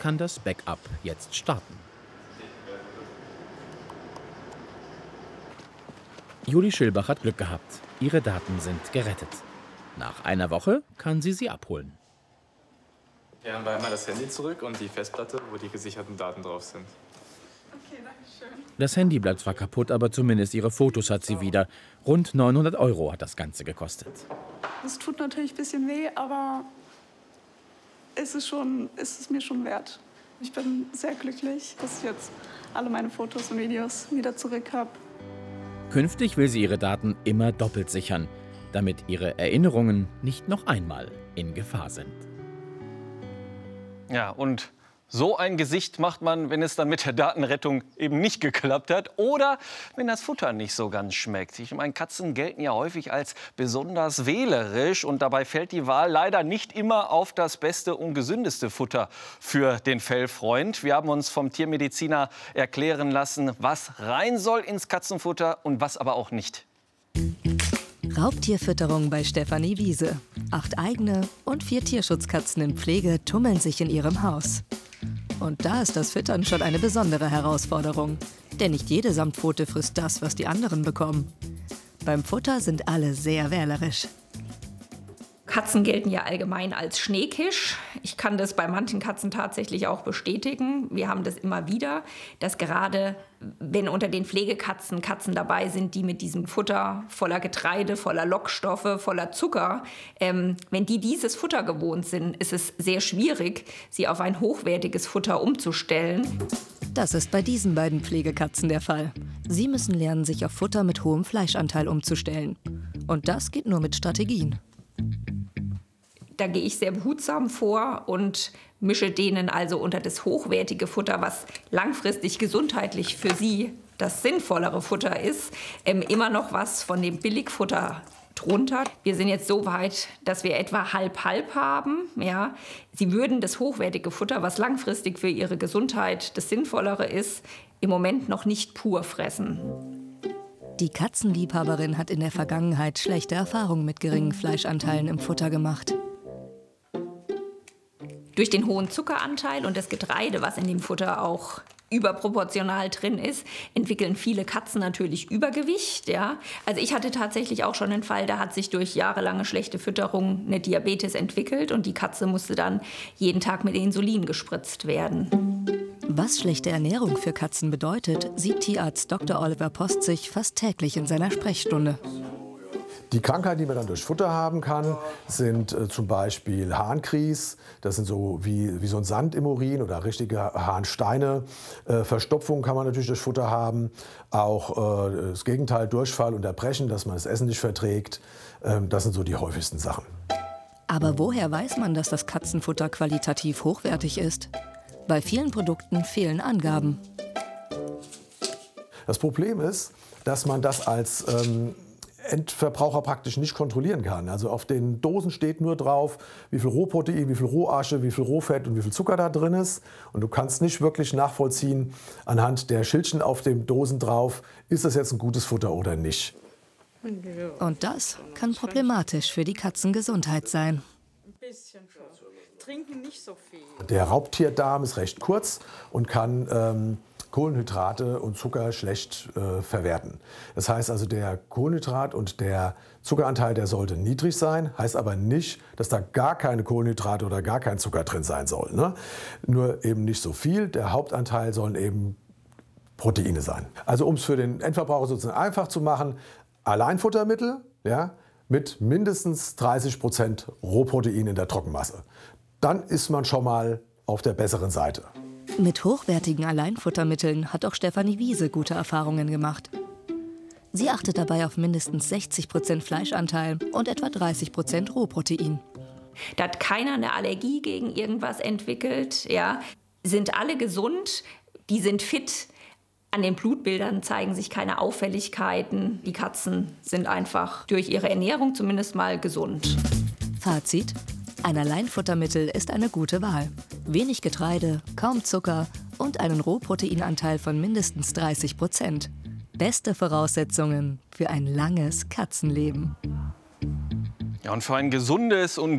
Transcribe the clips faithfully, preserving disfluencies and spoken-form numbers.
kann das Backup jetzt starten. Juli Schilbach hat Glück gehabt. Ihre Daten sind gerettet. Nach einer Woche kann sie sie abholen. Hier haben wir einmal das Handy zurück und die Festplatte, wo die gesicherten Daten drauf sind. Okay, danke schön. Das Handy bleibt zwar kaputt, aber zumindest ihre Fotos hat sie wieder. Rund neunhundert Euro hat das Ganze gekostet. Es tut natürlich ein bisschen weh, aber es ist, schon, es ist mir schon wert. Ich bin sehr glücklich, dass ich jetzt alle meine Fotos und Videos wieder zurück habe. Künftig will sie ihre Daten immer doppelt sichern, damit ihre Erinnerungen nicht noch einmal in Gefahr sind. Ja, und so ein Gesicht macht man, wenn es dann mit der Datenrettung eben nicht geklappt hat oder wenn das Futter nicht so ganz schmeckt. Ich meine, Katzen gelten ja häufig als besonders wählerisch und dabei fällt die Wahl leider nicht immer auf das beste und gesündeste Futter für den Fellfreund. Wir haben uns vom Tiermediziner erklären lassen, was rein soll ins Katzenfutter und was aber auch nicht. Raubtierfütterung bei Stefanie Wiese. Acht eigene und vier Tierschutzkatzen in Pflege tummeln sich in ihrem Haus. Und da ist das Füttern schon eine besondere Herausforderung. Denn nicht jede Samtpfote frisst das, was die anderen bekommen. Beim Futter sind alle sehr wählerisch. Katzen gelten ja allgemein als Schneekisch. Ich kann das bei manchen Katzen tatsächlich auch bestätigen. Wir haben das immer wieder, dass gerade wenn unter den Pflegekatzen Katzen dabei sind, die mit diesem Futter voller Getreide, voller Lockstoffe, voller Zucker, ähm, wenn die dieses Futter gewohnt sind, ist es sehr schwierig, sie auf ein hochwertiges Futter umzustellen. Das ist bei diesen beiden Pflegekatzen der Fall. Sie müssen lernen, sich auf Futter mit hohem Fleischanteil umzustellen. Und das geht nur mit Strategien. Da gehe ich sehr behutsam vor und mische denen also unter das hochwertige Futter, was langfristig gesundheitlich für sie das sinnvollere Futter ist, ähm, immer noch was von dem Billigfutter drunter. Wir sind jetzt so weit, dass wir etwa halb-halb haben. Ja. Sie würden das hochwertige Futter, was langfristig für ihre Gesundheit das sinnvollere ist, im Moment noch nicht pur fressen. Die Katzenliebhaberin hat in der Vergangenheit schlechte Erfahrungen mit geringen Fleischanteilen im Futter gemacht. Durch den hohen Zuckeranteil und das Getreide, was in dem Futter auch überproportional drin ist, entwickeln viele Katzen natürlich Übergewicht. Ja? Also ich hatte tatsächlich auch schon einen Fall, da hat sich durch jahrelange schlechte Fütterung eine Diabetes entwickelt und die Katze musste dann jeden Tag mit Insulin gespritzt werden. Was schlechte Ernährung für Katzen bedeutet, sieht Tierarzt Doktor Oliver Postzig fast täglich in seiner Sprechstunde. Die Krankheiten, die man dann durch Futter haben kann, sind äh, zum Beispiel Harnkries, das sind so wie, wie so ein Sand im Urin oder richtige Harnsteine. Äh, Verstopfung kann man natürlich durch Futter haben, auch äh, das Gegenteil, Durchfall und Erbrechen, dass man das Essen nicht verträgt. Äh, das sind so die häufigsten Sachen. Aber woher weiß man, dass das Katzenfutter qualitativ hochwertig ist? Bei vielen Produkten fehlen Angaben. Das Problem ist, dass man das als ähm, Endverbraucher praktisch nicht kontrollieren kann. Also auf den Dosen steht nur drauf, wie viel Rohprotein, wie viel Rohasche, wie viel Rohfett und wie viel Zucker da drin ist. Und du kannst nicht wirklich nachvollziehen anhand der Schildchen auf den Dosen drauf, ist das jetzt ein gutes Futter oder nicht. Und das kann problematisch für die Katzengesundheit sein. Trinken nicht so viel. Der Raubtierdarm ist recht kurz und kann ähm, Kohlenhydrate und Zucker schlecht äh, verwerten. Das heißt also, der Kohlenhydrat- und der Zuckeranteil, der sollte niedrig sein, heißt aber nicht, dass da gar keine Kohlenhydrate oder gar kein Zucker drin sein soll. Ne? Nur eben nicht so viel. Der Hauptanteil sollen eben Proteine sein. Also um es für den Endverbraucher sozusagen einfach zu machen, Alleinfuttermittel, ja, mit mindestens dreißig Prozent Rohprotein in der Trockenmasse. Dann ist man schon mal auf der besseren Seite. Mit hochwertigen Alleinfuttermitteln hat auch Stefanie Wiese gute Erfahrungen gemacht. Sie achtet dabei auf mindestens sechzig Prozent Fleischanteil und etwa dreißig Prozent Rohprotein. Da hat keiner eine Allergie gegen irgendwas entwickelt. Ja. Sind alle gesund, die sind fit. An den Blutbildern zeigen sich keine Auffälligkeiten. Die Katzen sind einfach durch ihre Ernährung zumindest mal gesund. Fazit: Ein Alleinfuttermittel ist eine gute Wahl. Wenig Getreide, kaum Zucker und einen Rohproteinanteil von mindestens dreißig Prozent. Beste Voraussetzungen für ein langes Katzenleben. Ja, und für ein gesundes und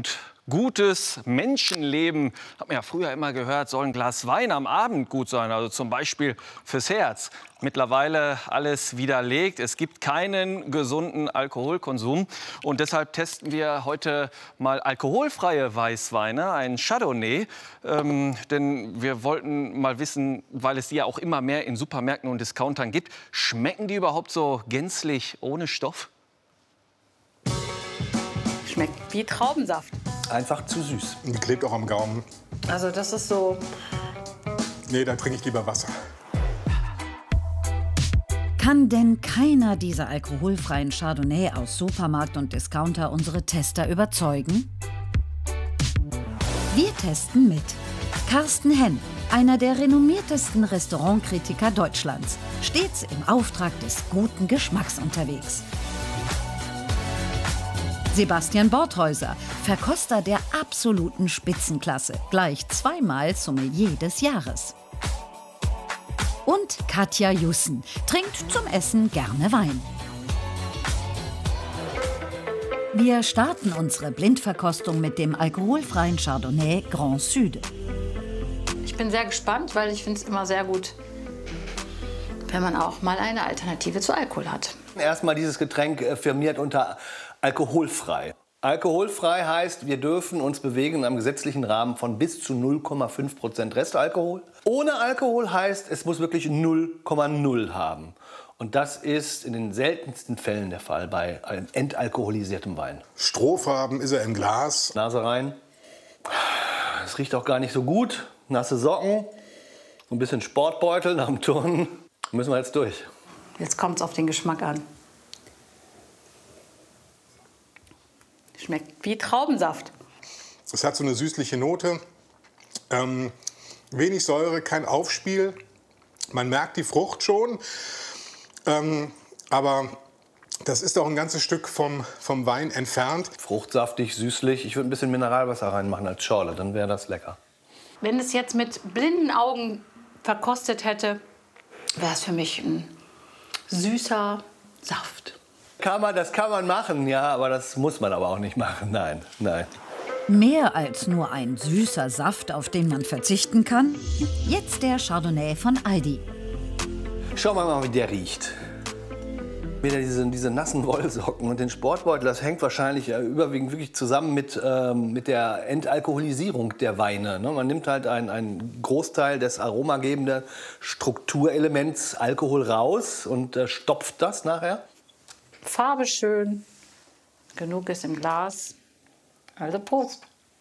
gutes Menschenleben, hat man ja früher immer gehört, soll ein Glas Wein am Abend gut sein, also zum Beispiel fürs Herz. Mittlerweile alles widerlegt. Es gibt keinen gesunden Alkoholkonsum. Und deshalb testen wir heute mal alkoholfreie Weißweine, ein Chardonnay. Ähm, denn wir wollten mal wissen, weil es die ja auch immer mehr in Supermärkten und Discountern gibt, schmecken die überhaupt so gänzlich ohne Stoff? Schmeckt wie Traubensaft. Einfach zu süß. Die klebt auch am Gaumen. Also das ist so... Nee, da trinke ich lieber Wasser. Kann denn keiner dieser alkoholfreien Chardonnay aus Supermarkt und Discounter unsere Tester überzeugen? Wir testen mit Carsten Henn, einer der renommiertesten Restaurantkritiker Deutschlands, stets im Auftrag des guten Geschmacks unterwegs. Sebastian Borthäuser, Verkoster der absoluten Spitzenklasse, gleich zweimal Sommelier des Jahres. Und Katja Jussen trinkt zum Essen gerne Wein. Wir starten unsere Blindverkostung mit dem alkoholfreien Chardonnay Grand Sud. Ich bin sehr gespannt, weil ich finde es immer sehr gut, wenn man auch mal eine Alternative zu Alkohol hat. Erstmal dieses Getränk firmiert unter alkoholfrei. Alkoholfrei heißt, wir dürfen uns bewegen in einem gesetzlichen Rahmen von bis zu null Komma fünf Prozent Restalkohol. Ohne Alkohol heißt, es muss wirklich null Komma null haben. Und das ist in den seltensten Fällen der Fall bei einem entalkoholisiertem Wein. Strohfarben ist er im Glas. Nase rein. Es riecht auch gar nicht so gut. Nasse Socken, so ein bisschen Sportbeutel nach dem Turnen. Müssen wir jetzt durch. Jetzt kommt es auf den Geschmack an. Schmeckt wie Traubensaft. Es hat so eine süßliche Note. Ähm, wenig Säure, kein Aufspiel. Man merkt die Frucht schon. Ähm, aber das ist auch ein ganzes Stück vom, vom Wein entfernt. Fruchtsaftig, süßlich. Ich würde ein bisschen Mineralwasser reinmachen als Schorle, dann wäre das lecker. Wenn es jetzt mit blinden Augen verkostet hätte, wäre es für mich ein süßer Saft. Kann man, das kann man machen, ja, aber das muss man aber auch nicht machen. Nein, nein. Mehr als nur ein süßer Saft, auf den man verzichten kann? Jetzt der Chardonnay von Aldi. Schauen wir mal, wie der riecht. Wieder diese, diese nassen Wollsocken und den Sportbeutel, das hängt wahrscheinlich überwiegend wirklich zusammen mit, ähm, mit der Entalkoholisierung der Weine. Ne? Man nimmt halt einen, einen Großteil des aromagebenden Strukturelements Alkohol raus und äh, stopft das nachher. Farbe schön, genug ist im Glas. Also Prost.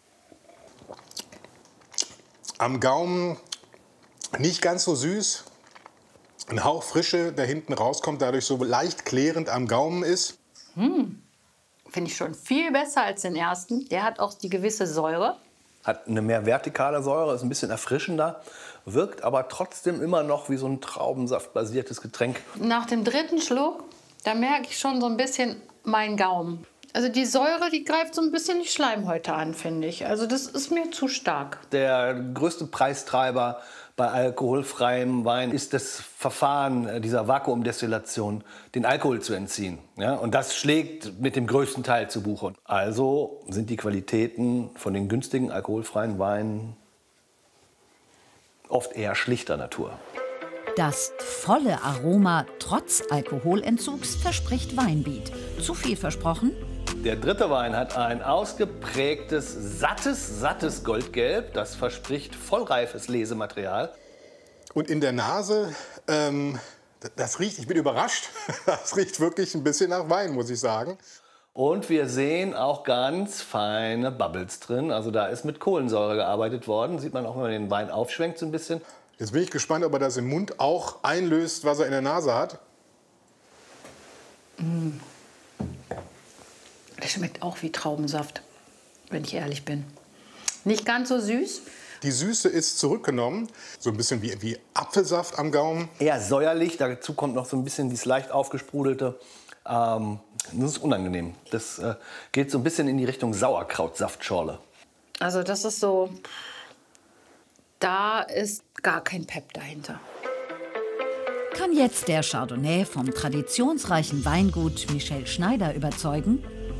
Am Gaumen nicht ganz so süß. Ein Hauch Frische, der hinten rauskommt, dadurch so leicht klärend am Gaumen ist. Hm. Finde ich schon viel besser als den ersten. Der hat auch die gewisse Säure. Hat eine mehr vertikale Säure, ist ein bisschen erfrischender, wirkt aber trotzdem immer noch wie so ein traubensaftbasiertes Getränk. Nach dem dritten Schluck, da merke ich schon so ein bisschen meinen Gaumen. Also die Säure, die greift so ein bisschen die Schleimhäute an, finde ich. Also das ist mir zu stark. Der größte Preistreiber bei alkoholfreiem Wein ist das Verfahren dieser Vakuumdestillation, den Alkohol zu entziehen. Ja, und das schlägt mit dem größten Teil zu Buche. Also sind die Qualitäten von den günstigen alkoholfreien Weinen oft eher schlichter Natur. Das volle Aroma trotz Alkoholentzugs verspricht Weinbiet. Zu viel versprochen? Der dritte Wein hat ein ausgeprägtes, sattes, sattes Goldgelb. Das verspricht vollreifes Lesematerial. Und in der Nase, ähm, das riecht, ich bin überrascht, das riecht wirklich ein bisschen nach Wein, muss ich sagen. Und wir sehen auch ganz feine Bubbles drin. Also da ist mit Kohlensäure gearbeitet worden. Sieht man auch, wenn man den Wein aufschwenkt so ein bisschen. Jetzt bin ich gespannt, ob er das im Mund auch einlöst, was er in der Nase hat. Mm. Der schmeckt auch wie Traubensaft, wenn ich ehrlich bin. Nicht ganz so süß. Die Süße ist zurückgenommen, so ein bisschen wie, wie Apfelsaft am Gaumen. Eher säuerlich, dazu kommt noch so ein bisschen dieses leicht aufgesprudelte. Ähm, das ist unangenehm. Das äh, geht so ein bisschen in die Richtung Sauerkrautsaftschorle. Also das ist so, da ist gar kein Pep dahinter. Kann jetzt der Chardonnay vom traditionsreichen Weingut Michel Schneider überzeugen?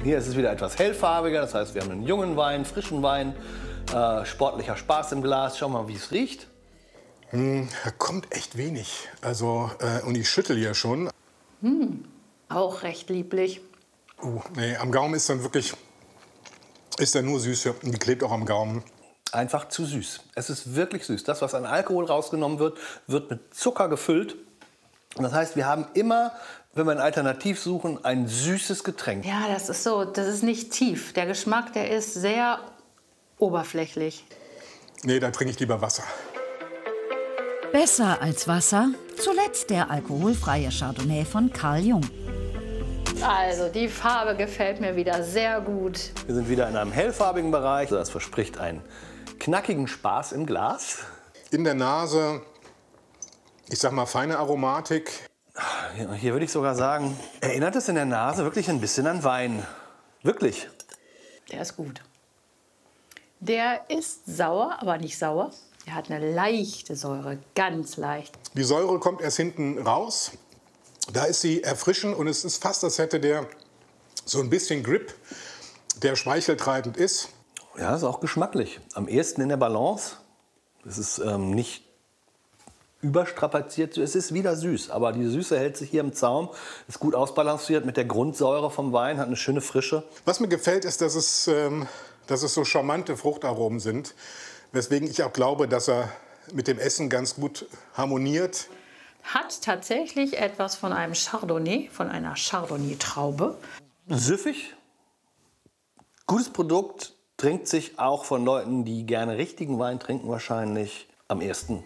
Hier ist es wieder etwas hellfarbiger, das heißt, wir haben einen jungen Wein, frischen Wein, äh, sportlicher Spaß im Glas. Schauen wir mal, wie es riecht. Hm, da kommt echt wenig. Also, äh, und ich schüttel hier schon. Hm, auch recht lieblich. Uh, nee, am Gaumen ist dann wirklich, ist dann nur Süße und die klebt auch am Gaumen. Einfach zu süß. Es ist wirklich süß. Das, was an Alkohol rausgenommen wird, wird mit Zucker gefüllt. Und das heißt, wir haben immer, wenn wir ein Alternativ suchen, ein süßes Getränk. Ja, das ist so, das ist nicht tief. Der Geschmack, der ist sehr oberflächlich. Nee, da trinke ich lieber Wasser. Besser als Wasser, zuletzt der alkoholfreie Chardonnay von Carl Jung. Also, die Farbe gefällt mir wieder sehr gut. Wir sind wieder in einem hellfarbigen Bereich. Das verspricht einen knackigen Spaß im Glas. In der Nase, ich sag mal, feine Aromatik. Hier würde ich sogar sagen, erinnert es in der Nase wirklich ein bisschen an Wein. Wirklich. Der ist gut. Der ist sauer, aber nicht sauer. Er hat eine leichte Säure, ganz leicht. Die Säure kommt erst hinten raus. Da ist sie erfrischend und es ist fast, als hätte der so ein bisschen Grip, der schmeicheltreibend ist. Ja, ist auch geschmacklich. Am ehesten in der Balance. Es ist ähm, nicht überstrapaziert. Es ist wieder süß, aber die Süße hält sich hier im Zaum. Ist gut ausbalanciert mit der Grundsäure vom Wein, hat eine schöne Frische. Was mir gefällt, ist, dass es, ähm, dass es so charmante Fruchtaromen sind. Weswegen ich auch glaube, dass er mit dem Essen ganz gut harmoniert. Hat tatsächlich etwas von einem Chardonnay, von einer Chardonnay-Traube. Süffig, gutes Produkt, trinkt sich auch von Leuten, die gerne richtigen Wein trinken, wahrscheinlich am ehesten.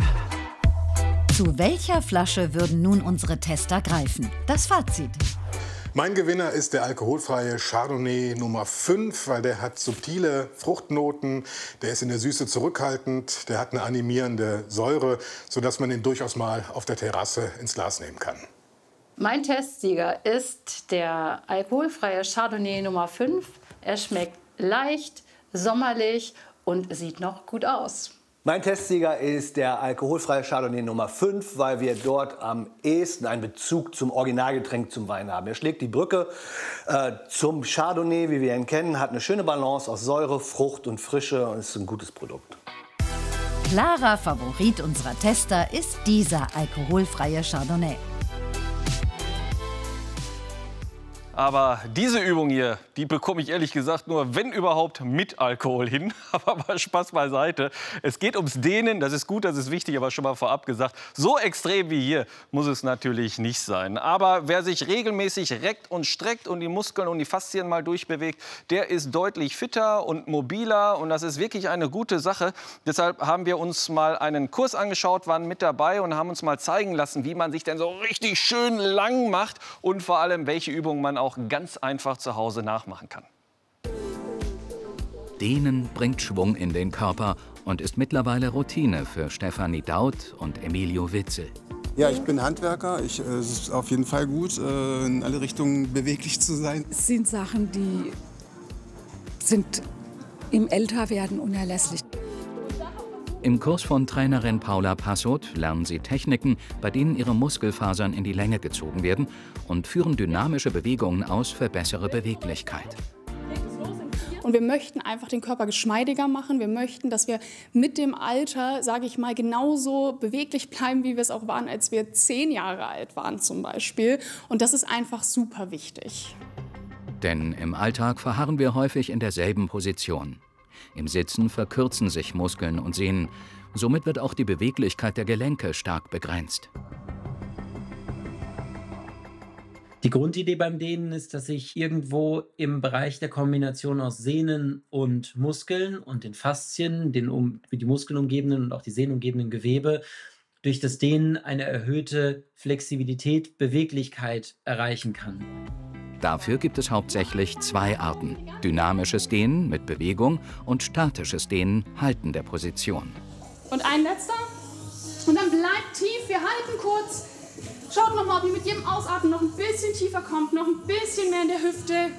Zu welcher Flasche würden nun unsere Tester greifen? Das Fazit. Mein Gewinner ist der alkoholfreie Chardonnay Nummer fünf, weil der hat subtile Fruchtnoten, der ist in der Süße zurückhaltend, der hat eine animierende Säure, sodass man ihn durchaus mal auf der Terrasse ins Glas nehmen kann. Mein Testsieger ist der alkoholfreie Chardonnay Nummer fünf. Er schmeckt leicht, sommerlich und sieht noch gut aus. Mein Testsieger ist der alkoholfreie Chardonnay Nummer fünf, weil wir dort am ehesten einen Bezug zum Originalgetränk zum Wein haben. Er schlägt die Brücke äh, zum Chardonnay, wie wir ihn kennen, hat eine schöne Balance aus Säure, Frucht und Frische und ist ein gutes Produkt. Klarer Favorit unserer Tester ist dieser alkoholfreie Chardonnay. Aber diese Übung hier, die bekomme ich ehrlich gesagt nur, wenn überhaupt, mit Alkohol hin. Aber mal Spaß beiseite. Es geht ums Dehnen, das ist gut, das ist wichtig, aber schon mal vorab gesagt, so extrem wie hier muss es natürlich nicht sein. Aber wer sich regelmäßig reckt und streckt und die Muskeln und die Faszien mal durchbewegt, der ist deutlich fitter und mobiler und das ist wirklich eine gute Sache. Deshalb haben wir uns mal einen Kurs angeschaut, waren mit dabei und haben uns mal zeigen lassen, wie man sich denn so richtig schön lang macht und vor allem, welche Übungen man auch auch ganz einfach zu Hause nachmachen kann. Dehnen bringt Schwung in den Körper und ist mittlerweile Routine für Stefanie Daut und Emilio Witzel. Ja, ich bin Handwerker. Ich, äh, es ist auf jeden Fall gut, äh, in alle Richtungen beweglich zu sein. Es sind Sachen, die sind im Älterwerden unerlässlich. Im Kurs von Trainerin Paula Passot lernen Sie Techniken, bei denen Ihre Muskelfasern in die Länge gezogen werden und führen dynamische Bewegungen aus für bessere Beweglichkeit. Und wir möchten einfach den Körper geschmeidiger machen. Wir möchten, dass wir mit dem Alter, sage ich mal, genauso beweglich bleiben, wie wir es auch waren, als wir zehn Jahre alt waren zum Beispiel. Und das ist einfach super wichtig. Denn im Alltag verharren wir häufig in derselben Position. Im Sitzen verkürzen sich Muskeln und Sehnen. Somit wird auch die Beweglichkeit der Gelenke stark begrenzt. Die Grundidee beim Dehnen ist, dass ich irgendwo im Bereich der Kombination aus Sehnen und Muskeln und den Faszien, den um, die Muskeln umgebenden und auch die Sehnen umgebenden Gewebe, durch das Dehnen eine erhöhte Flexibilität, Beweglichkeit erreichen kann. Dafür gibt es hauptsächlich zwei Arten: dynamisches Dehnen mit Bewegung und statisches Dehnen, Halten der Position. Und ein letzter. Und dann bleibt tief, wir halten kurz. Schaut noch mal, ob ihr mit jedem Ausatmen noch ein bisschen tiefer kommt, noch ein bisschen mehr in der Hüfte.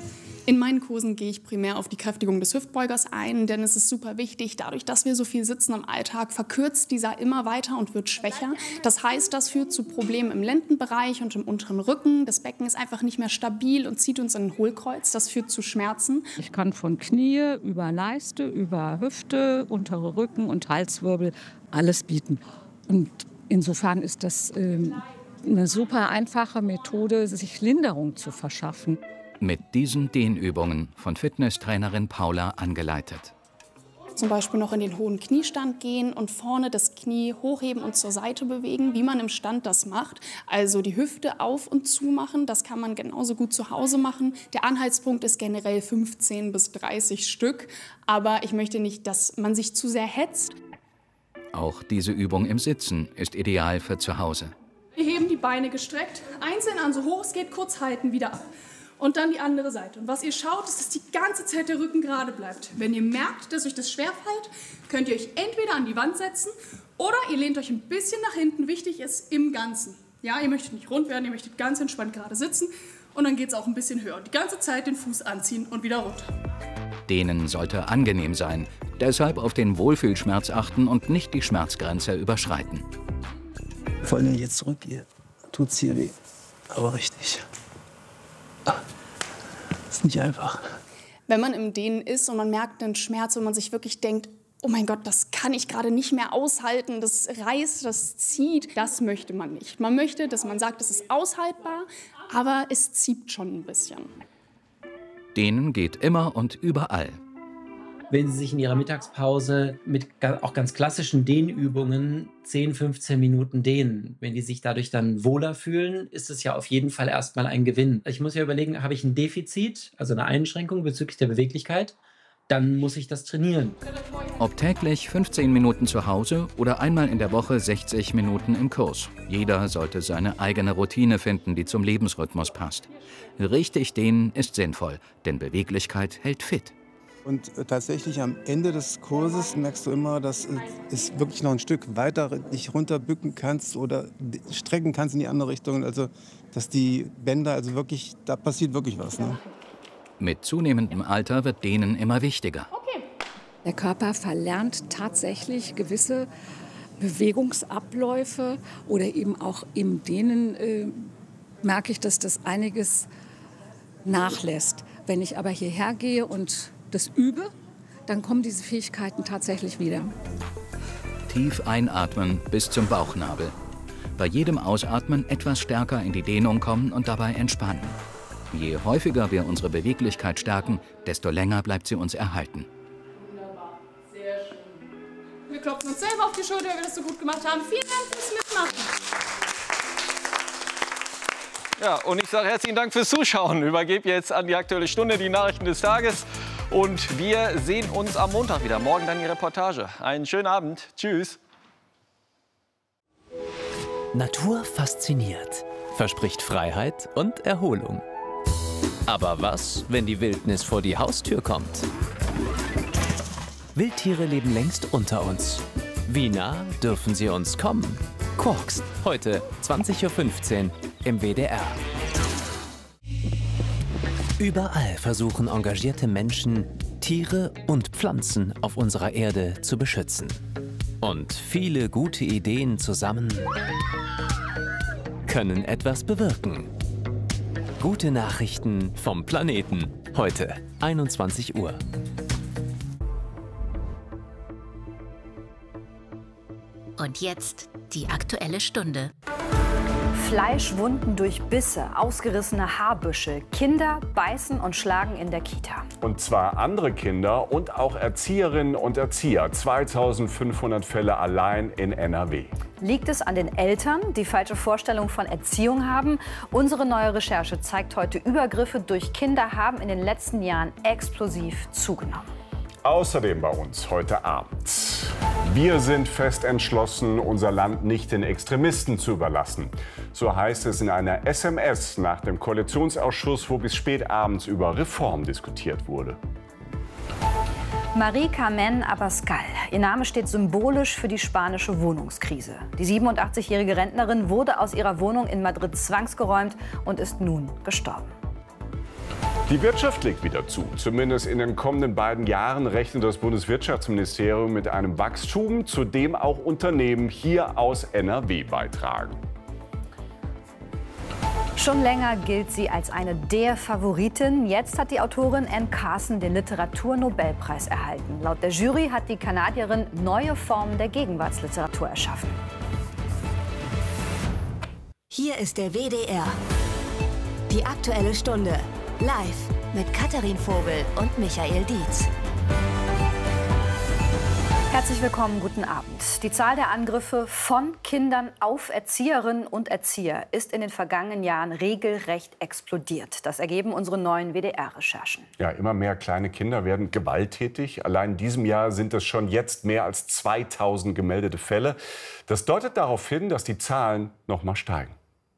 In meinen Kursen gehe ich primär auf die Kräftigung des Hüftbeugers ein, denn es ist super wichtig, dadurch, dass wir so viel sitzen im Alltag, verkürzt dieser immer weiter und wird schwächer. Das heißt, das führt zu Problemen im Lendenbereich und im unteren Rücken. Das Becken ist einfach nicht mehr stabil und zieht uns in ein Hohlkreuz. Das führt zu Schmerzen. Ich kann von Knie über Leiste, über Hüfte, untere Rücken und Halswirbel alles bieten. Und insofern ist das ähm, eine super einfache Methode, sich Linderung zu verschaffen. Mit diesen Dehnübungen von Fitnesstrainerin Paula angeleitet. Zum Beispiel noch in den hohen Kniestand gehen und vorne das Knie hochheben und zur Seite bewegen, wie man im Stand das macht. Also die Hüfte auf und zu machen, das kann man genauso gut zu Hause machen. Der Anhaltspunkt ist generell fünfzehn bis dreißig Stück, aber ich möchte nicht, dass man sich zu sehr hetzt. Auch diese Übung im Sitzen ist ideal für zu Hause. Wir heben die Beine gestreckt, einzeln an, so hoch es geht, kurz halten, wieder ab. Und dann die andere Seite. Und was ihr schaut, ist, dass die ganze Zeit der Rücken gerade bleibt. Wenn ihr merkt, dass euch das schwerfällt, könnt ihr euch entweder an die Wand setzen oder ihr lehnt euch ein bisschen nach hinten. Wichtig ist im Ganzen. Ja, ihr möchtet nicht rund werden, ihr möchtet ganz entspannt gerade sitzen. Und dann geht es auch ein bisschen höher. Und die ganze Zeit den Fuß anziehen und wieder runter. Dehnen sollte angenehm sein. Deshalb auf den Wohlfühlschmerz achten und nicht die Schmerzgrenze überschreiten. Vor allem jetzt zurückgehe, tut's hier weh. Aber richtig. Das ist nicht einfach. Wenn man im Dehnen ist und man merkt einen Schmerz und man sich wirklich denkt, oh mein Gott, das kann ich gerade nicht mehr aushalten, das reißt, das zieht, das möchte man nicht. Man möchte, dass man sagt, es ist aushaltbar, aber es zieht schon ein bisschen. Dehnen geht immer und überall. Wenn Sie sich in Ihrer Mittagspause mit auch ganz klassischen Dehnübungen zehn, fünfzehn Minuten dehnen, wenn die sich dadurch dann wohler fühlen, ist es ja auf jeden Fall erstmal ein Gewinn. Ich muss ja überlegen, habe ich ein Defizit, also eine Einschränkung bezüglich der Beweglichkeit, dann muss ich das trainieren. Ob täglich fünfzehn Minuten zu Hause oder einmal in der Woche sechzig Minuten im Kurs. Jeder sollte seine eigene Routine finden, die zum Lebensrhythmus passt. Richtig dehnen ist sinnvoll, denn Beweglichkeit hält fit. Und tatsächlich am Ende des Kurses merkst du immer, dass es wirklich noch ein Stück weiter dich runterbücken kannst oder strecken kannst in die andere Richtung. Also, dass die Bänder, also wirklich, da passiert wirklich was. Ne? Mit zunehmendem Alter wird Dehnen immer wichtiger. Der Körper verlernt tatsächlich gewisse Bewegungsabläufe oder eben auch im Dehnen äh, merke ich, dass das einiges nachlässt. Wenn ich aber hierher gehe und das übe, dann kommen diese Fähigkeiten tatsächlich wieder. Tief einatmen bis zum Bauchnabel. Bei jedem Ausatmen etwas stärker in die Dehnung kommen und dabei entspannen. Je häufiger wir unsere Beweglichkeit stärken, desto länger bleibt sie uns erhalten. Wunderbar, sehr schön. Wir klopfen uns selber auf die Schulter, weil wir das so gut gemacht haben. Vielen Dank fürs Mitmachen. Ja, und ich sage herzlichen Dank fürs Zuschauen. Übergebe jetzt an die Aktuelle Stunde die Nachrichten des Tages. Und wir sehen uns am Montag wieder. Morgen dann die Reportage. Einen schönen Abend. Tschüss. Natur fasziniert, verspricht Freiheit und Erholung. Aber was, wenn die Wildnis vor die Haustür kommt? Wildtiere leben längst unter uns. Wie nah dürfen sie uns kommen? Quarks, heute zwanzig Uhr fünfzehn im W D R. Überall versuchen engagierte Menschen, Tiere und Pflanzen auf unserer Erde zu beschützen. Und viele gute Ideen zusammen können etwas bewirken. Gute Nachrichten vom Planeten. Heute, einundzwanzig Uhr. Und jetzt die Aktuelle Stunde. Fleischwunden durch Bisse, ausgerissene Haarbüschel. Kinder beißen und schlagen in der Kita. Und zwar andere Kinder und auch Erzieherinnen und Erzieher. zweitausendfünfhundert Fälle allein in N R W. Liegt es an den Eltern, die falsche Vorstellungen von Erziehung haben? Unsere neue Recherche zeigt heute, Übergriffe durch Kinder haben in den letzten Jahren explosiv zugenommen. Außerdem bei uns heute Abend. Wir sind fest entschlossen, unser Land nicht den Extremisten zu überlassen. So heißt es in einer S M S nach dem Koalitionsausschuss, wo bis spät abends über Reform diskutiert wurde. Marie Carmen Abascal. Ihr Name steht symbolisch für die spanische Wohnungskrise. Die siebenundachtzigjährige Rentnerin wurde aus ihrer Wohnung in Madrid zwangsgeräumt und ist nun gestorben. Die Wirtschaft legt wieder zu. Zumindest in den kommenden beiden Jahren rechnet das Bundeswirtschaftsministerium mit einem Wachstum, zu dem auch Unternehmen hier aus N R W beitragen. Schon länger gilt sie als eine der Favoriten. Jetzt hat die Autorin Anne Carson den Literaturnobelpreis erhalten. Laut der Jury hat die Kanadierin neue Formen der Gegenwartsliteratur erschaffen. Hier ist der W D R. Die Aktuelle Stunde. Live mit Katharin Vogel und Michael Dietz. Herzlich willkommen, guten Abend. Die Zahl der Angriffe von Kindern auf Erzieherinnen und Erzieher ist in den vergangenen Jahren regelrecht explodiert. Das ergeben unsere neuen W D R-Recherchen. Ja, immer mehr kleine Kinder werden gewalttätig. Allein in diesem Jahr sind es schon jetzt mehr als zweitausend gemeldete Fälle. Das deutet darauf hin, dass die Zahlen noch mal steigen.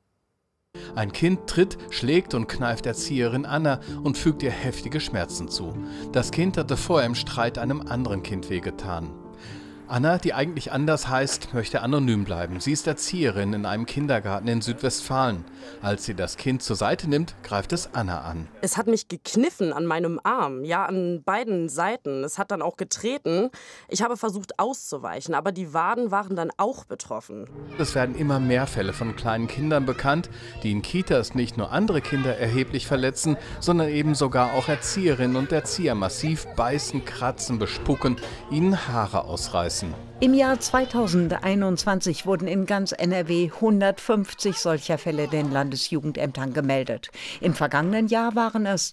Ein Kind tritt, schlägt und kneift Erzieherin Anna und fügt ihr heftige Schmerzen zu. Das Kind hatte vorher im Streit einem anderen Kind wehgetan. Anna, die eigentlich anders heißt, möchte anonym bleiben. Sie ist Erzieherin in einem Kindergarten in Südwestfalen. Als sie das Kind zur Seite nimmt, greift es Anna an. Es hat mich gekniffen an meinem Arm, ja, an beiden Seiten. Es hat dann auch getreten. Ich habe versucht auszuweichen, aber die Waden waren dann auch betroffen. Es werden immer mehr Fälle von kleinen Kindern bekannt, die in Kitas nicht nur andere Kinder erheblich verletzen, sondern eben sogar auch Erzieherinnen und Erzieher massiv beißen, kratzen, bespucken, ihnen Haare ausreißen. Im Jahr zweitausendeinundzwanzig wurden in ganz N R W hundertfünfzig solcher Fälle den Landesjugendämtern gemeldet. Im vergangenen Jahr waren es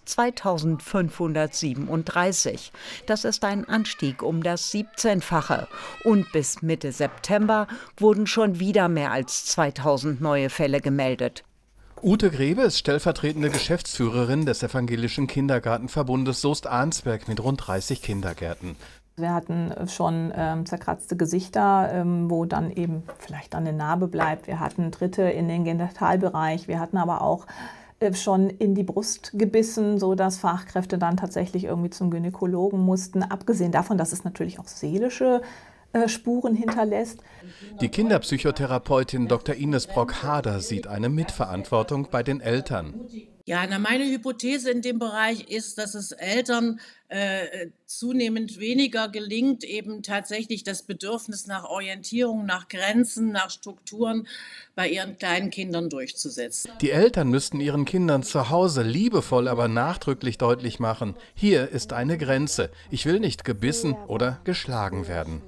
zweitausendfünfhundertsiebenunddreißig. Das ist ein Anstieg um das siebzehnfache. Und bis Mitte September wurden schon wieder mehr als zweitausend neue Fälle gemeldet. Ute Grebe ist stellvertretende Geschäftsführerin des Evangelischen Kindergartenverbundes Soest-Arnsberg mit rund dreißig Kindergärten. Wir hatten schon ähm, zerkratzte Gesichter, ähm, wo dann eben vielleicht dann eine Narbe bleibt. Wir hatten Tritte in den Genitalbereich. Wir hatten aber auch äh, schon in die Brust gebissen, sodass Fachkräfte dann tatsächlich irgendwie zum Gynäkologen mussten. Abgesehen davon, dass es natürlich auch seelische äh, Spuren hinterlässt. Die Kinderpsychotherapeutin Doktor Ines Brock-Hader sieht eine Mitverantwortung bei den Eltern. Ja, na, meine Hypothese in dem Bereich ist, dass es Eltern äh, zunehmend weniger gelingt, eben tatsächlich das Bedürfnis nach Orientierung, nach Grenzen, nach Strukturen bei ihren kleinen Kindern durchzusetzen. Die Eltern müssten ihren Kindern zu Hause liebevoll, aber nachdrücklich deutlich machen: Hier ist eine Grenze. Ich will nicht gebissen oder geschlagen werden.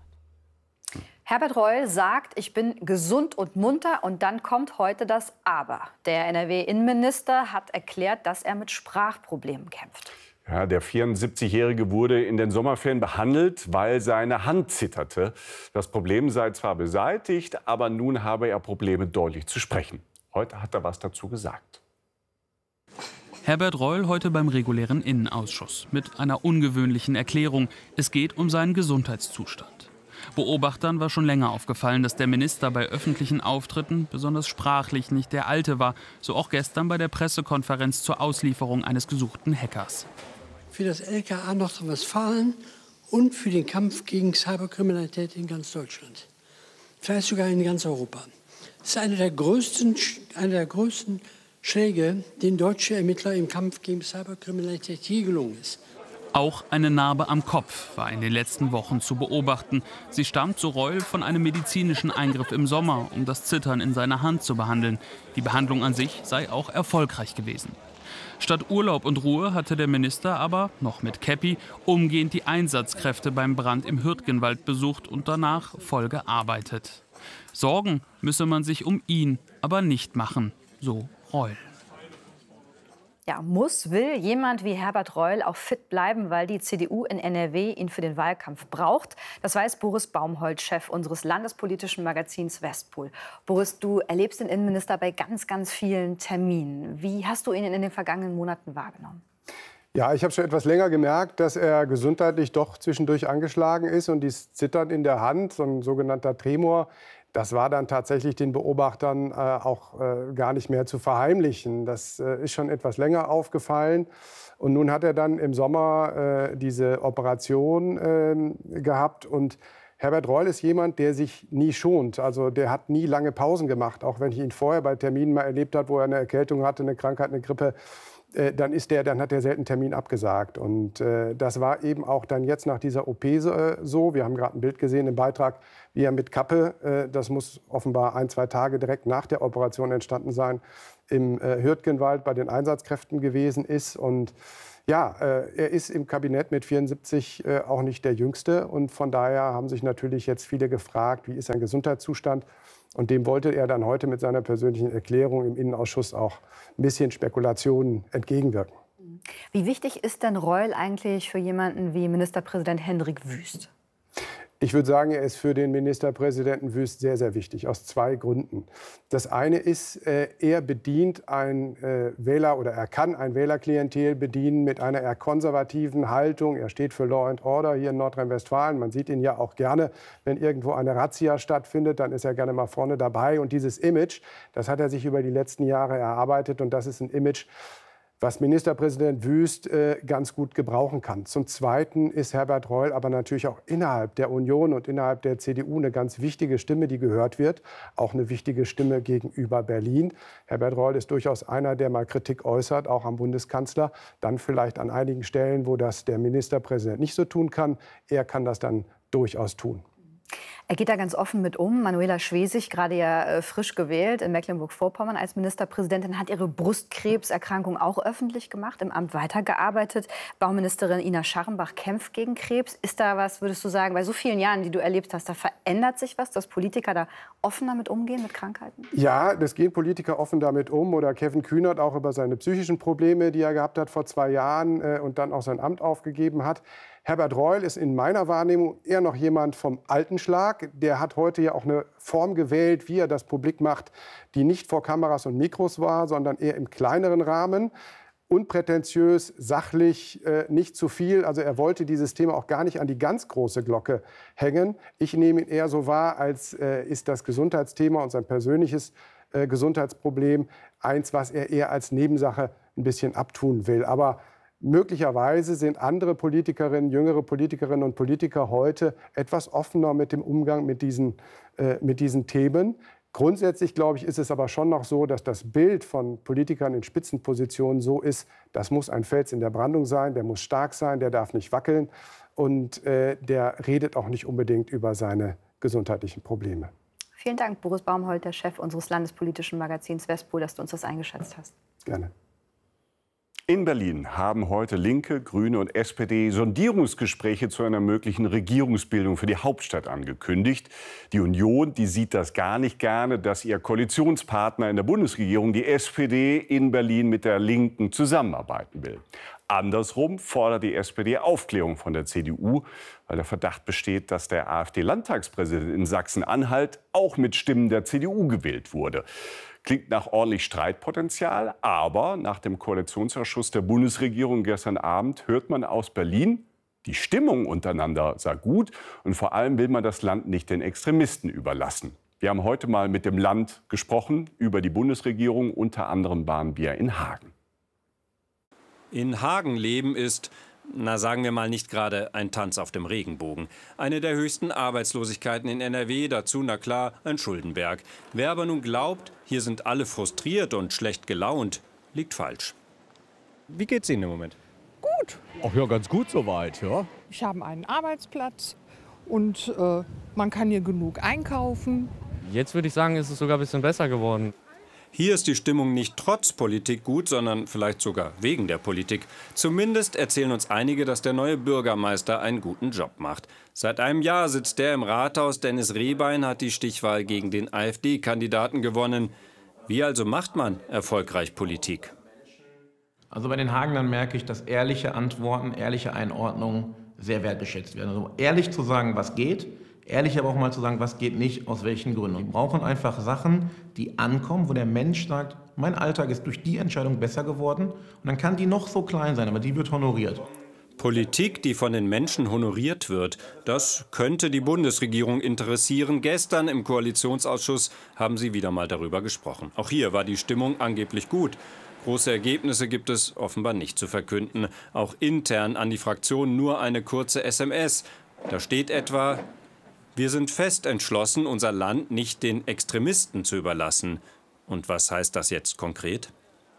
Herbert Reul sagt, ich bin gesund und munter, und dann kommt heute das Aber. Der N R W-Innenminister hat erklärt, dass er mit Sprachproblemen kämpft. Ja, der vierundsiebzigjährige wurde in den Sommerferien behandelt, weil seine Hand zitterte. Das Problem sei zwar beseitigt, aber nun habe er Probleme, deutlich zu sprechen. Heute hat er was dazu gesagt. Herbert Reul heute beim regulären Innenausschuss mit einer ungewöhnlichen Erklärung. Es geht um seinen Gesundheitszustand. Beobachtern war schon länger aufgefallen, dass der Minister bei öffentlichen Auftritten besonders sprachlich nicht der Alte war. So auch gestern bei der Pressekonferenz zur Auslieferung eines gesuchten Hackers. Für das L K A Nordrhein-Westfalen und für den Kampf gegen Cyberkriminalität in ganz Deutschland. Vielleicht sogar in ganz Europa. Das ist einer der größten, einer der größten Schläge, den deutsche Ermittler im Kampf gegen Cyberkriminalität je gelungen ist. Auch eine Narbe am Kopf war in den letzten Wochen zu beobachten. Sie stammt, so Reul, von einem medizinischen Eingriff im Sommer, um das Zittern in seiner Hand zu behandeln. Die Behandlung an sich sei auch erfolgreich gewesen. Statt Urlaub und Ruhe hatte der Minister aber, noch mit Käppi, umgehend die Einsatzkräfte beim Brand im Hürtgenwald besucht und danach voll gearbeitet. Sorgen müsse man sich um ihn aber nicht machen, so Reul. Ja, muss, will jemand wie Herbert Reul auch fit bleiben, weil die C D U in N R W ihn für den Wahlkampf braucht? Das weiß Boris Baumholz, Chef unseres landespolitischen Magazins Westpol. Boris, du erlebst den Innenminister bei ganz, ganz vielen Terminen. Wie hast du ihn in den vergangenen Monaten wahrgenommen? Ja, ich habe schon etwas länger gemerkt, dass er gesundheitlich doch zwischendurch angeschlagen ist. Und dieses Zittern in der Hand, so ein sogenannter Tremor, das war dann tatsächlich den Beobachtern äh, auch äh, gar nicht mehr zu verheimlichen. Das äh, ist schon etwas länger aufgefallen. Und nun hat er dann im Sommer äh, diese Operation äh, gehabt. Und Herbert Reul ist jemand, der sich nie schont. Also der hat nie lange Pausen gemacht. Auch wenn ich ihn vorher bei Terminen mal erlebt habe, wo er eine Erkältung hatte, eine Krankheit, eine Grippe. äh, dann, ist der, dann hat der selten einen Termin abgesagt. Und äh, das war eben auch dann jetzt nach dieser O P so. Äh, so. Wir haben gerade ein Bild gesehen im Beitrag, wie er mit Kappe, äh, das muss offenbar ein, zwei Tage direkt nach der Operation entstanden sein, im äh, Hürtgenwald bei den Einsatzkräften gewesen ist. Und ja, äh, er ist im Kabinett mit vierundsiebzig äh, auch nicht der Jüngste. Und von daher haben sich natürlich jetzt viele gefragt, wie ist sein Gesundheitszustand. Und dem wollte er dann heute mit seiner persönlichen Erklärung im Innenausschuss auch ein bisschen Spekulationen entgegenwirken. Wie wichtig ist denn Reul eigentlich für jemanden wie Ministerpräsident Hendrik Wüst? Ich würde sagen, er ist für den Ministerpräsidenten Wüst sehr, sehr wichtig, aus zwei Gründen. Das eine ist, äh, er bedient ein äh, Wähler oder er kann ein Wählerklientel bedienen mit einer eher konservativen Haltung. Er steht für Law and Order hier in Nordrhein-Westfalen. Man sieht ihn ja auch gerne, wenn irgendwo eine Razzia stattfindet, dann ist er gerne mal vorne dabei. Und dieses Image, das hat er sich über die letzten Jahre erarbeitet und das ist ein Image, was Ministerpräsident Wüst äh, ganz gut gebrauchen kann. Zum Zweiten ist Herbert Reul aber natürlich auch innerhalb der Union und innerhalb der C D U eine ganz wichtige Stimme, die gehört wird. Auch eine wichtige Stimme gegenüber Berlin. Herbert Reul ist durchaus einer, der mal Kritik äußert, auch am Bundeskanzler. Dann vielleicht an einigen Stellen, wo das der Ministerpräsident nicht so tun kann. Er kann das dann durchaus tun. Er geht da ganz offen mit um. Manuela Schwesig, gerade ja äh, frisch gewählt in Mecklenburg-Vorpommern als Ministerpräsidentin, hat ihre Brustkrebserkrankung auch öffentlich gemacht, im Amt weitergearbeitet. Bauministerin Ina Scharrenbach kämpft gegen Krebs. Ist da was, würdest du sagen, bei so vielen Jahren, die du erlebt hast, da verändert sich was, dass Politiker da offen damit umgehen, mit Krankheiten? Ja, das gehen Politiker offen damit um. Oder Kevin Kühnert auch über seine psychischen Probleme, die er gehabt hat vor zwei Jahren äh, und dann auch sein Amt aufgegeben hat. Herbert Reul ist in meiner Wahrnehmung eher noch jemand vom alten Schlag. Der hat heute ja auch eine Form gewählt, wie er das publik macht, die nicht vor Kameras und Mikros war, sondern eher im kleineren Rahmen. Unprätentiös, sachlich, äh, nicht zu viel. Also er wollte dieses Thema auch gar nicht an die ganz große Glocke hängen. Ich nehme ihn eher so wahr, als äh, ist das Gesundheitsthema und sein persönliches äh, Gesundheitsproblem eins, was er eher als Nebensache ein bisschen abtun will. Aber möglicherweise sind andere Politikerinnen, jüngere Politikerinnen und Politiker heute etwas offener mit dem Umgang mit diesen, äh, mit diesen Themen. Grundsätzlich, glaube ich, ist es aber schon noch so, dass das Bild von Politikern in Spitzenpositionen so ist, das muss ein Fels in der Brandung sein, der muss stark sein, der darf nicht wackeln und äh, der redet auch nicht unbedingt über seine gesundheitlichen Probleme. Vielen Dank, Boris Baumholt, der Chef unseres landespolitischen Magazins Westpol, dass du uns das eingeschätzt hast. Gerne. In Berlin haben heute Linke, Grüne und S P D Sondierungsgespräche zu einer möglichen Regierungsbildung für die Hauptstadt angekündigt. Die Union, die sieht das gar nicht gerne, dass ihr Koalitionspartner in der Bundesregierung, die S P D, in Berlin mit der Linken zusammenarbeiten will. Andersrum fordert die S P D Aufklärung von der C D U, weil der Verdacht besteht, dass der AfD-Landtagspräsident in Sachsen-Anhalt auch mit Stimmen der C D U gewählt wurde. Klingt nach ordentlich Streitpotenzial, aber nach dem Koalitionsausschuss der Bundesregierung gestern Abend hört man aus Berlin, die Stimmung untereinander sei gut und vor allem will man das Land nicht den Extremisten überlassen. Wir haben heute mal mit dem Land gesprochen über die Bundesregierung, unter anderem waren wir in Hagen. In Hagen leben ist, na sagen wir mal, nicht gerade ein Tanz auf dem Regenbogen. Eine der höchsten Arbeitslosigkeiten in N R W, dazu, na klar, ein Schuldenberg. Wer aber nun glaubt, hier sind alle frustriert und schlecht gelaunt, liegt falsch. Wie geht's Ihnen im Moment? Gut. Ach ja, ganz gut soweit, ja. Ich habe einen Arbeitsplatz und äh, man kann hier genug einkaufen. Jetzt würde ich sagen, ist es sogar ein bisschen besser geworden. Hier ist die Stimmung nicht trotz Politik gut, sondern vielleicht sogar wegen der Politik. Zumindest erzählen uns einige, dass der neue Bürgermeister einen guten Job macht. Seit einem Jahr sitzt der im Rathaus. Dennis Rehbein hat die Stichwahl gegen den AfD-Kandidaten gewonnen. Wie also macht man erfolgreich Politik? Also bei den Hagenern merke ich, dass ehrliche Antworten, ehrliche Einordnungen sehr wertgeschätzt werden. Also ehrlich zu sagen, was geht. Ehrlich aber auch mal zu sagen, was geht nicht, aus welchen Gründen. Wir brauchen einfach Sachen, die ankommen, wo der Mensch sagt, mein Alltag ist durch die Entscheidung besser geworden. Und dann kann die noch so klein sein, aber die wird honoriert. Politik, die von den Menschen honoriert wird, das könnte die Bundesregierung interessieren. Gestern im Koalitionsausschuss haben sie wieder mal darüber gesprochen. Auch hier war die Stimmung angeblich gut. Große Ergebnisse gibt es offenbar nicht zu verkünden. Auch intern an die Fraktion nur eine kurze S M S. Da steht etwa: Wir sind fest entschlossen, unser Land nicht den Extremisten zu überlassen. Und was heißt das jetzt konkret?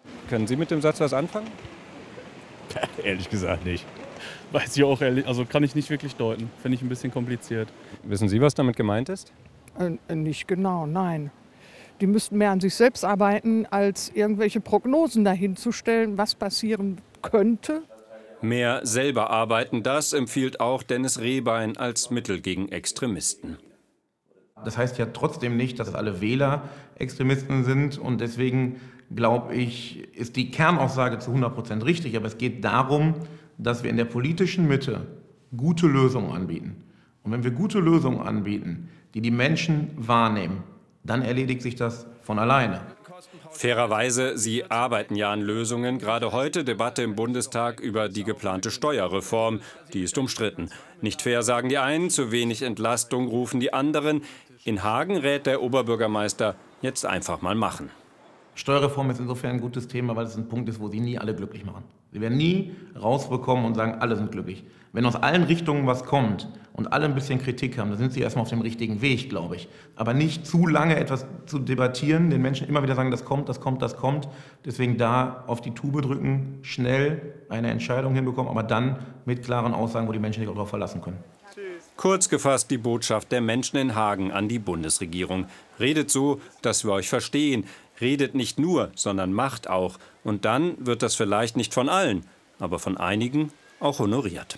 Können Sie mit dem Satz was anfangen? Ehrlich gesagt nicht. Weiß ich auch ehrlich, also kann ich nicht wirklich deuten. Finde ich ein bisschen kompliziert. Wissen Sie, was damit gemeint ist? Äh, nicht genau, nein. Die müssten mehr an sich selbst arbeiten, als irgendwelche Prognosen dahin zu stellen, was passieren könnte. Mehr selber arbeiten, das empfiehlt auch Dennis Rehbein als Mittel gegen Extremisten. Das heißt ja trotzdem nicht, dass alle Wähler Extremisten sind. Und deswegen, glaube ich, ist die Kernaussage zu hundert Prozent richtig. Aber es geht darum, dass wir in der politischen Mitte gute Lösungen anbieten. Und wenn wir gute Lösungen anbieten, die die Menschen wahrnehmen, dann erledigt sich das von alleine. Fairerweise, Sie arbeiten ja an Lösungen. Gerade heute Debatte im Bundestag über die geplante Steuerreform. Die ist umstritten. Nicht fair, sagen die einen, zu wenig Entlastung rufen die anderen. In Hagen rät der Oberbürgermeister, jetzt einfach mal machen. Steuerreform ist insofern ein gutes Thema, weil es ein Punkt ist, wo Sie nie alle glücklich machen. Sie werden nie rausbekommen und sagen, alle sind glücklich. Wenn aus allen Richtungen was kommt und alle ein bisschen Kritik haben, dann sind Sie erstmal auf dem richtigen Weg, glaube ich. Aber nicht zu lange etwas zu debattieren, den Menschen immer wieder sagen, das kommt, das kommt, das kommt. Deswegen da auf die Tube drücken, schnell eine Entscheidung hinbekommen, aber dann mit klaren Aussagen, wo die Menschen sich auch darauf verlassen können. Kurz gefasst die Botschaft der Menschen in Hagen an die Bundesregierung. Redet so, dass wir euch verstehen. Redet nicht nur, sondern macht auch. Und dann wird das vielleicht nicht von allen, aber von einigen auch honoriert.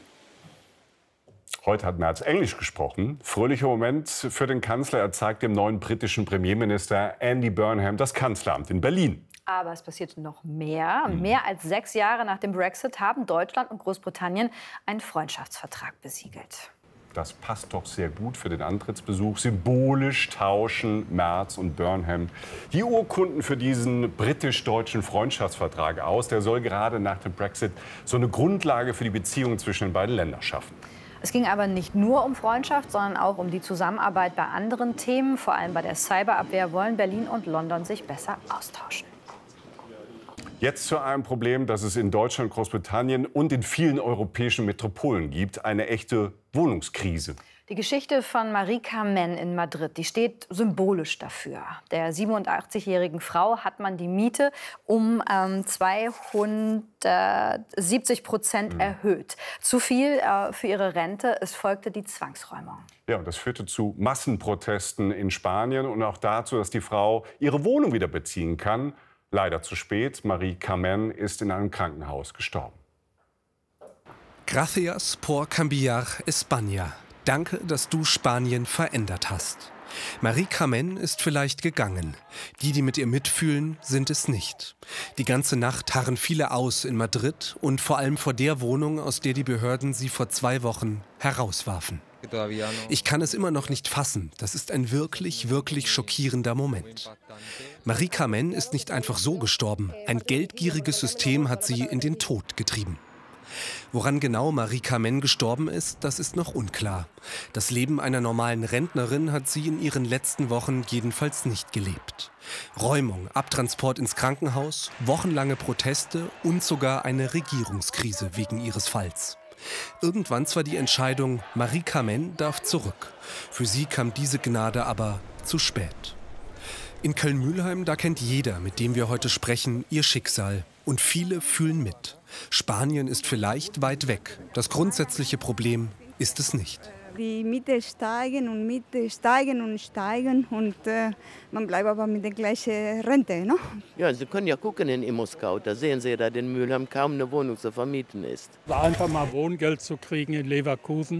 Heute hat Merz Englisch gesprochen. Fröhlicher Moment für den Kanzler. Er zeigt dem neuen britischen Premierminister Andy Burnham das Kanzleramt in Berlin. Aber es passierte noch mehr. Mehr als sechs Jahre nach dem Brexit haben Deutschland und Großbritannien einen Freundschaftsvertrag besiegelt. Das passt doch sehr gut für den Antrittsbesuch. Symbolisch tauschen Merz und Burnham die Urkunden für diesen britisch-deutschen Freundschaftsvertrag aus. Der soll gerade nach dem Brexit so eine Grundlage für die Beziehungen zwischen den beiden Ländern schaffen. Es ging aber nicht nur um Freundschaft, sondern auch um die Zusammenarbeit bei anderen Themen. Vor allem bei der Cyberabwehr wollen Berlin und London sich besser austauschen. Jetzt zu einem Problem, das es in Deutschland, Großbritannien und in vielen europäischen Metropolen gibt. Eine echte Wohnungskrise. Die Geschichte von Marie Carmen in Madrid, die steht symbolisch dafür. Der siebenundachtzigjährigen Frau hat man die Miete um ähm, zweihundertsiebzig Prozent mhm. erhöht. Zu viel äh, für ihre Rente. Es folgte die Zwangsräumung. Ja, und das führte zu Massenprotesten in Spanien und auch dazu, dass die Frau ihre Wohnung wieder beziehen kann. Leider zu spät. Marie Carmen ist in einem Krankenhaus gestorben. Gracias por cambiar España. Danke, dass du Spanien verändert hast. Marie Carmen ist vielleicht gegangen. Die, die mit ihr mitfühlen, sind es nicht. Die ganze Nacht harren viele aus in Madrid und vor allem vor der Wohnung, aus der die Behörden sie vor zwei Wochen herauswarfen. Ich kann es immer noch nicht fassen. Das ist ein wirklich, wirklich schockierender Moment. Marie Carmen ist nicht einfach so gestorben. Ein geldgieriges System hat sie in den Tod getrieben. Woran genau Marie Carmen gestorben ist, das ist noch unklar. Das Leben einer normalen Rentnerin hat sie in ihren letzten Wochen jedenfalls nicht gelebt. Räumung, Abtransport ins Krankenhaus, wochenlange Proteste und sogar eine Regierungskrise wegen ihres Falls. Irgendwann zwar die Entscheidung, Marie Carmen darf zurück. Für sie kam diese Gnade aber zu spät. In Köln-Mülheim, da kennt jeder, mit dem wir heute sprechen, ihr Schicksal. Und viele fühlen mit. Spanien ist vielleicht weit weg. Das grundsätzliche Problem ist es nicht. Die Miete steigen und Miete steigen und steigen und äh, man bleibt aber mit der gleichen Rente, ne? Ja, Sie können ja gucken in Immoskaut, da sehen Sie, dass in Mülheim kaum eine Wohnung zu vermieten ist. Einfach mal Wohngeld zu kriegen in Leverkusen,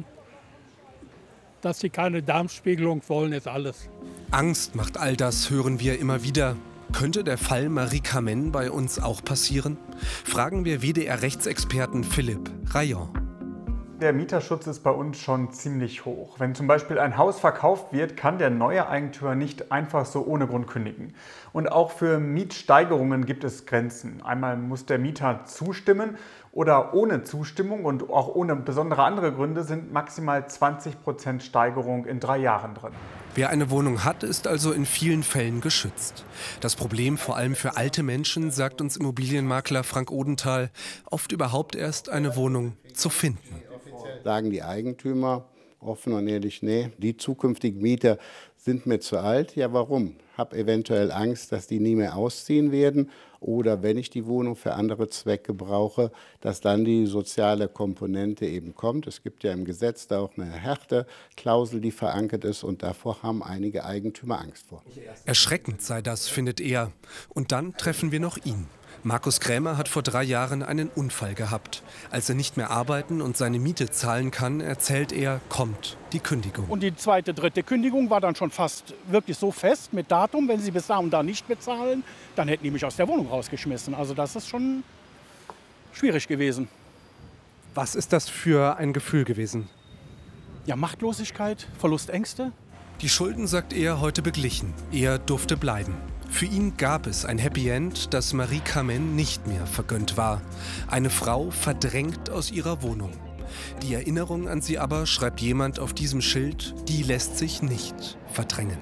dass sie keine Darmspiegelung wollen, ist alles. Angst macht all das, hören wir immer wieder. Könnte der Fall Marie Carmen bei uns auch passieren? Fragen wir W D R-Rechtsexperten Philipp Rayon. Der Mieterschutz ist bei uns schon ziemlich hoch. Wenn zum Beispiel ein Haus verkauft wird, kann der neue Eigentümer nicht einfach so ohne Grund kündigen. Und auch für Mietsteigerungen gibt es Grenzen. Einmal muss der Mieter zustimmen oder ohne Zustimmung und auch ohne besondere andere Gründe sind maximal zwanzig Prozent Steigerung in drei Jahren drin. Wer eine Wohnung hat, ist also in vielen Fällen geschützt. Das Problem vor allem für alte Menschen, sagt uns Immobilienmakler Frank Odenthal, oft überhaupt erst eine Wohnung zu finden. Sagen die Eigentümer, offen und ehrlich, nee, die zukünftigen Mieter sind mir zu alt. Ja, warum? Habe eventuell Angst, dass die nie mehr ausziehen werden oder wenn ich die Wohnung für andere Zwecke brauche, dass dann die soziale Komponente eben kommt. Es gibt ja im Gesetz da auch eine Härteklausel, die verankert ist und davor haben einige Eigentümer Angst vor. Erschreckend sei das, findet er. Und dann treffen wir noch ihn. Markus Krämer hat vor drei Jahren einen Unfall gehabt. Als er nicht mehr arbeiten und seine Miete zahlen kann, erzählt er, kommt die Kündigung. Und die zweite, dritte Kündigung war dann schon fast wirklich so fest mit Datum. Wenn Sie bis da und da nicht bezahlen, dann hätten die mich aus der Wohnung rausgeschmissen. Also das ist schon schwierig gewesen. Was ist das für ein Gefühl gewesen? Ja, Machtlosigkeit, Verlustängste. Die Schulden, sagt er, heute beglichen. Er durfte bleiben. Für ihn gab es ein Happy End, das Marie Carmen nicht mehr vergönnt war. Eine Frau verdrängt aus ihrer Wohnung. Die Erinnerung an sie aber, schreibt jemand auf diesem Schild, die lässt sich nicht verdrängen.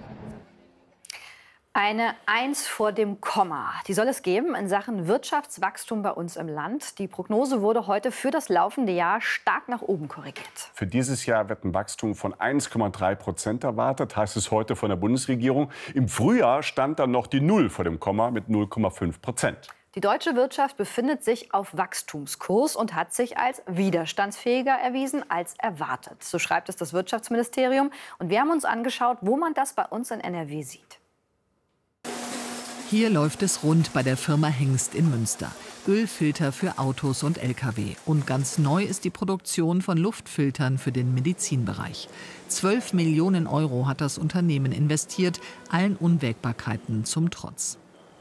Eine Eins vor dem Komma. Die soll es geben in Sachen Wirtschaftswachstum bei uns im Land. Die Prognose wurde heute für das laufende Jahr stark nach oben korrigiert. Für dieses Jahr wird ein Wachstum von eins Komma drei Prozent erwartet, heißt es heute von der Bundesregierung. Im Frühjahr stand dann noch die Null vor dem Komma mit null Komma fünf Prozent. Die deutsche Wirtschaft befindet sich auf Wachstumskurs und hat sich als widerstandsfähiger erwiesen als erwartet. So schreibt es das Wirtschaftsministerium. Und wir haben uns angeschaut, wo man das bei uns in N R W sieht. Hier läuft es rund bei der Firma Hengst in Münster. Ölfilter für Autos und L K W. Und ganz neu ist die Produktion von Luftfiltern für den Medizinbereich. zwölf Millionen Euro hat das Unternehmen investiert, allen Unwägbarkeiten zum Trotz.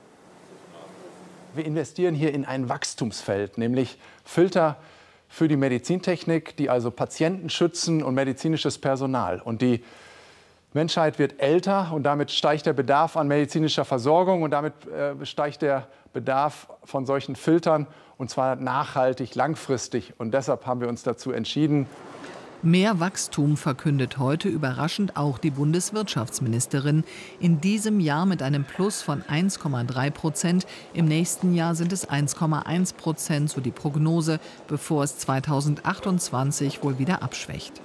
Wir investieren hier in ein Wachstumsfeld, nämlich Filter für die Medizintechnik, die also Patienten schützen und medizinisches Personal. Und die Menschheit wird älter und damit steigt der Bedarf an medizinischer Versorgung und damit äh, steigt der Bedarf von solchen Filtern und zwar nachhaltig, langfristig. Und deshalb haben wir uns dazu entschieden. Mehr Wachstum verkündet heute überraschend auch die Bundeswirtschaftsministerin. In diesem Jahr mit einem Plus von eins Komma drei Prozent. Im nächsten Jahr sind es eins Komma eins Prozent, so die Prognose, bevor es zweitausendachtundzwanzig wohl wieder abschwächt.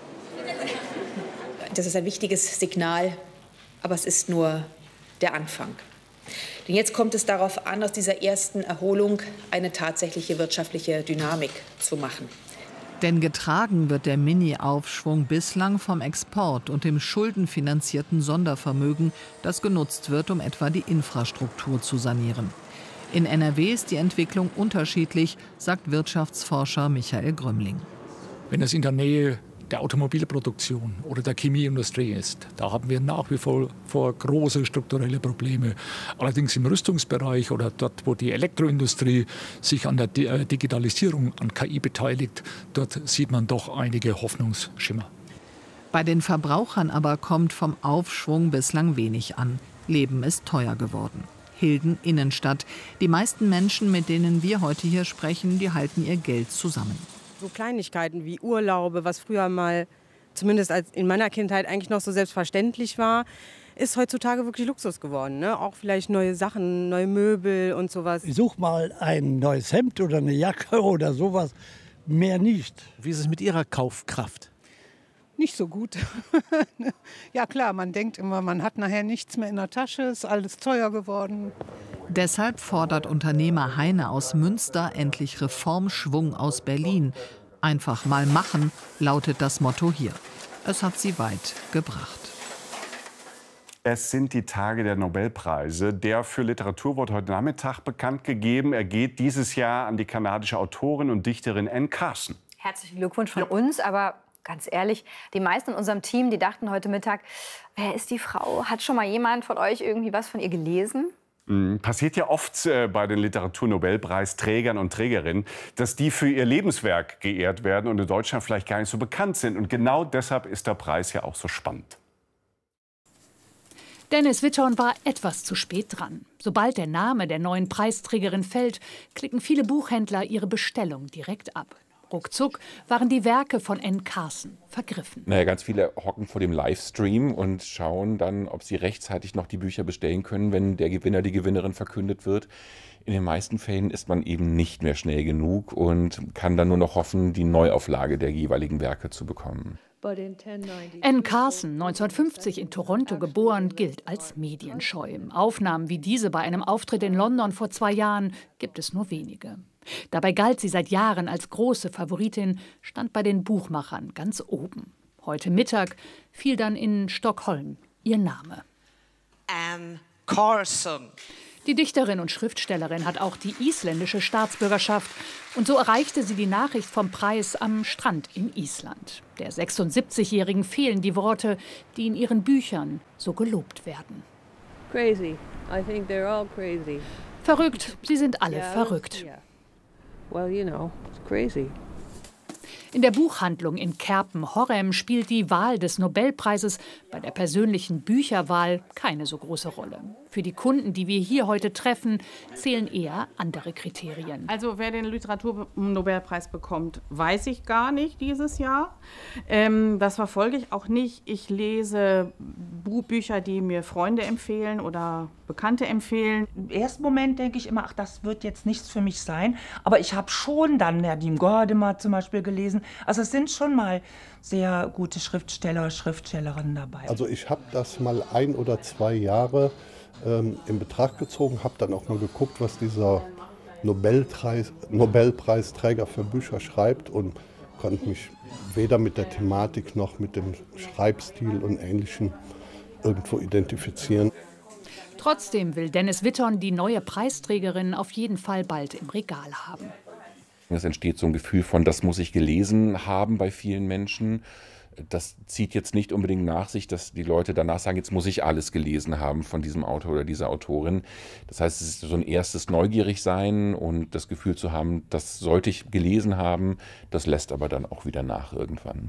Das ist ein wichtiges Signal, aber es ist nur der Anfang. Denn jetzt kommt es darauf an, aus dieser ersten Erholung eine tatsächliche wirtschaftliche Dynamik zu machen. Denn getragen wird der Mini-Aufschwung bislang vom Export und dem schuldenfinanzierten Sondervermögen, das genutzt wird, um etwa die Infrastruktur zu sanieren. In N R W ist die Entwicklung unterschiedlich, sagt Wirtschaftsforscher Michael Grömmling. Wenn es in der Nähe der Automobilproduktion oder der Chemieindustrie ist. Da haben wir nach wie vor, vor große strukturelle Probleme. Allerdings im Rüstungsbereich oder dort, wo die Elektroindustrie sich an der Digitalisierung, an K I beteiligt, dort sieht man doch einige Hoffnungsschimmer. Bei den Verbrauchern aber kommt vom Aufschwung bislang wenig an. Leben ist teuer geworden. Hilden Innenstadt. Die meisten Menschen, mit denen wir heute hier sprechen, die halten ihr Geld zusammen. So Kleinigkeiten wie Urlaube, was früher mal, zumindest als in meiner Kindheit, eigentlich noch so selbstverständlich war, ist heutzutage wirklich Luxus geworden. Ne? Auch vielleicht neue Sachen, neue Möbel und sowas. Ich suche mal ein neues Hemd oder eine Jacke oder sowas, mehr nicht. Wie ist es mit Ihrer Kaufkraft? Nicht so gut. Ja klar, man denkt immer, man hat nachher nichts mehr in der Tasche, ist alles teuer geworden. Deshalb fordert Unternehmer Heine aus Münster endlich Reformschwung aus Berlin. Einfach mal machen, lautet das Motto hier. Es hat sie weit gebracht. Es sind die Tage der Nobelpreise. Der für Literatur wurde heute Nachmittag bekannt gegeben. Er geht dieses Jahr an die kanadische Autorin und Dichterin Anne Carson. Herzlichen Glückwunsch von uns, aber ganz ehrlich, die meisten in unserem Team, die dachten heute Mittag, wer ist die Frau? Hat schon mal jemand von euch irgendwie was von ihr gelesen? Passiert ja oft äh, bei den Literaturnobelpreisträgern und Trägerinnen, dass die für ihr Lebenswerk geehrt werden und in Deutschland vielleicht gar nicht so bekannt sind. Und genau deshalb ist der Preis ja auch so spannend. Dennis Witthorn war etwas zu spät dran. Sobald der Name der neuen Preisträgerin fällt, klicken viele Buchhändler ihre Bestellung direkt ab. Ruckzuck waren die Werke von Anne Carson vergriffen. Naja, ganz viele hocken vor dem Livestream und schauen dann, ob sie rechtzeitig noch die Bücher bestellen können, wenn der Gewinner, die Gewinnerin verkündet wird. In den meisten Fällen ist man eben nicht mehr schnell genug und kann dann nur noch hoffen, die Neuauflage der jeweiligen Werke zu bekommen. Anne Carson, neunzehnhundertfünfzig in Toronto geboren, gilt als medienscheu. Aufnahmen wie diese bei einem Auftritt in London vor zwei Jahren gibt es nur wenige. Dabei galt sie seit Jahren als große Favoritin, stand bei den Buchmachern ganz oben. Heute Mittag fiel dann in Stockholm ihr Name. Anne Carson. Die Dichterin und Schriftstellerin hat auch die isländische Staatsbürgerschaft. Und so erreichte sie die Nachricht vom Preis am Strand in Island. Der sechsundsiebzigjährigen fehlen die Worte, die in ihren Büchern so gelobt werden. Crazy. I think they're all crazy. Verrückt, sie sind alle Yeah, verrückt. yeah. Well, you know, it's crazy. In der Buchhandlung in Kerpen-Horrem spielt die Wahl des Nobelpreises bei der persönlichen Bücherwahl keine so große Rolle. Für die Kunden, die wir hier heute treffen, zählen eher andere Kriterien. Also wer den Literaturnobelpreis bekommt, weiß ich gar nicht dieses Jahr. Ähm, das verfolge ich auch nicht. Ich lese Bü Bücher, die mir Freunde empfehlen oder Bekannte empfehlen. Im ersten Moment denke ich immer, ach, das wird jetzt nichts für mich sein. Aber ich habe schon dann Nadine Gordimer zum Beispiel gelesen. Also es sind schon mal sehr gute Schriftsteller, Schriftstellerinnen dabei. Also ich habe das mal ein oder zwei Jahre ähm, in Betracht gezogen, habe dann auch mal geguckt, was dieser Nobelpreis, Nobelpreisträger für Bücher schreibt und konnte mich weder mit der Thematik noch mit dem Schreibstil und Ähnlichem irgendwo identifizieren. Trotzdem will Dennis Witton die neue Preisträgerin auf jeden Fall bald im Regal haben. Es entsteht so ein Gefühl von, das muss ich gelesen haben bei vielen Menschen. Das zieht jetzt nicht unbedingt nach sich, dass die Leute danach sagen, jetzt muss ich alles gelesen haben von diesem Autor oder dieser Autorin. Das heißt, es ist so ein erstes Neugierigsein und das Gefühl zu haben, das sollte ich gelesen haben. Das lässt aber dann auch wieder nach irgendwann.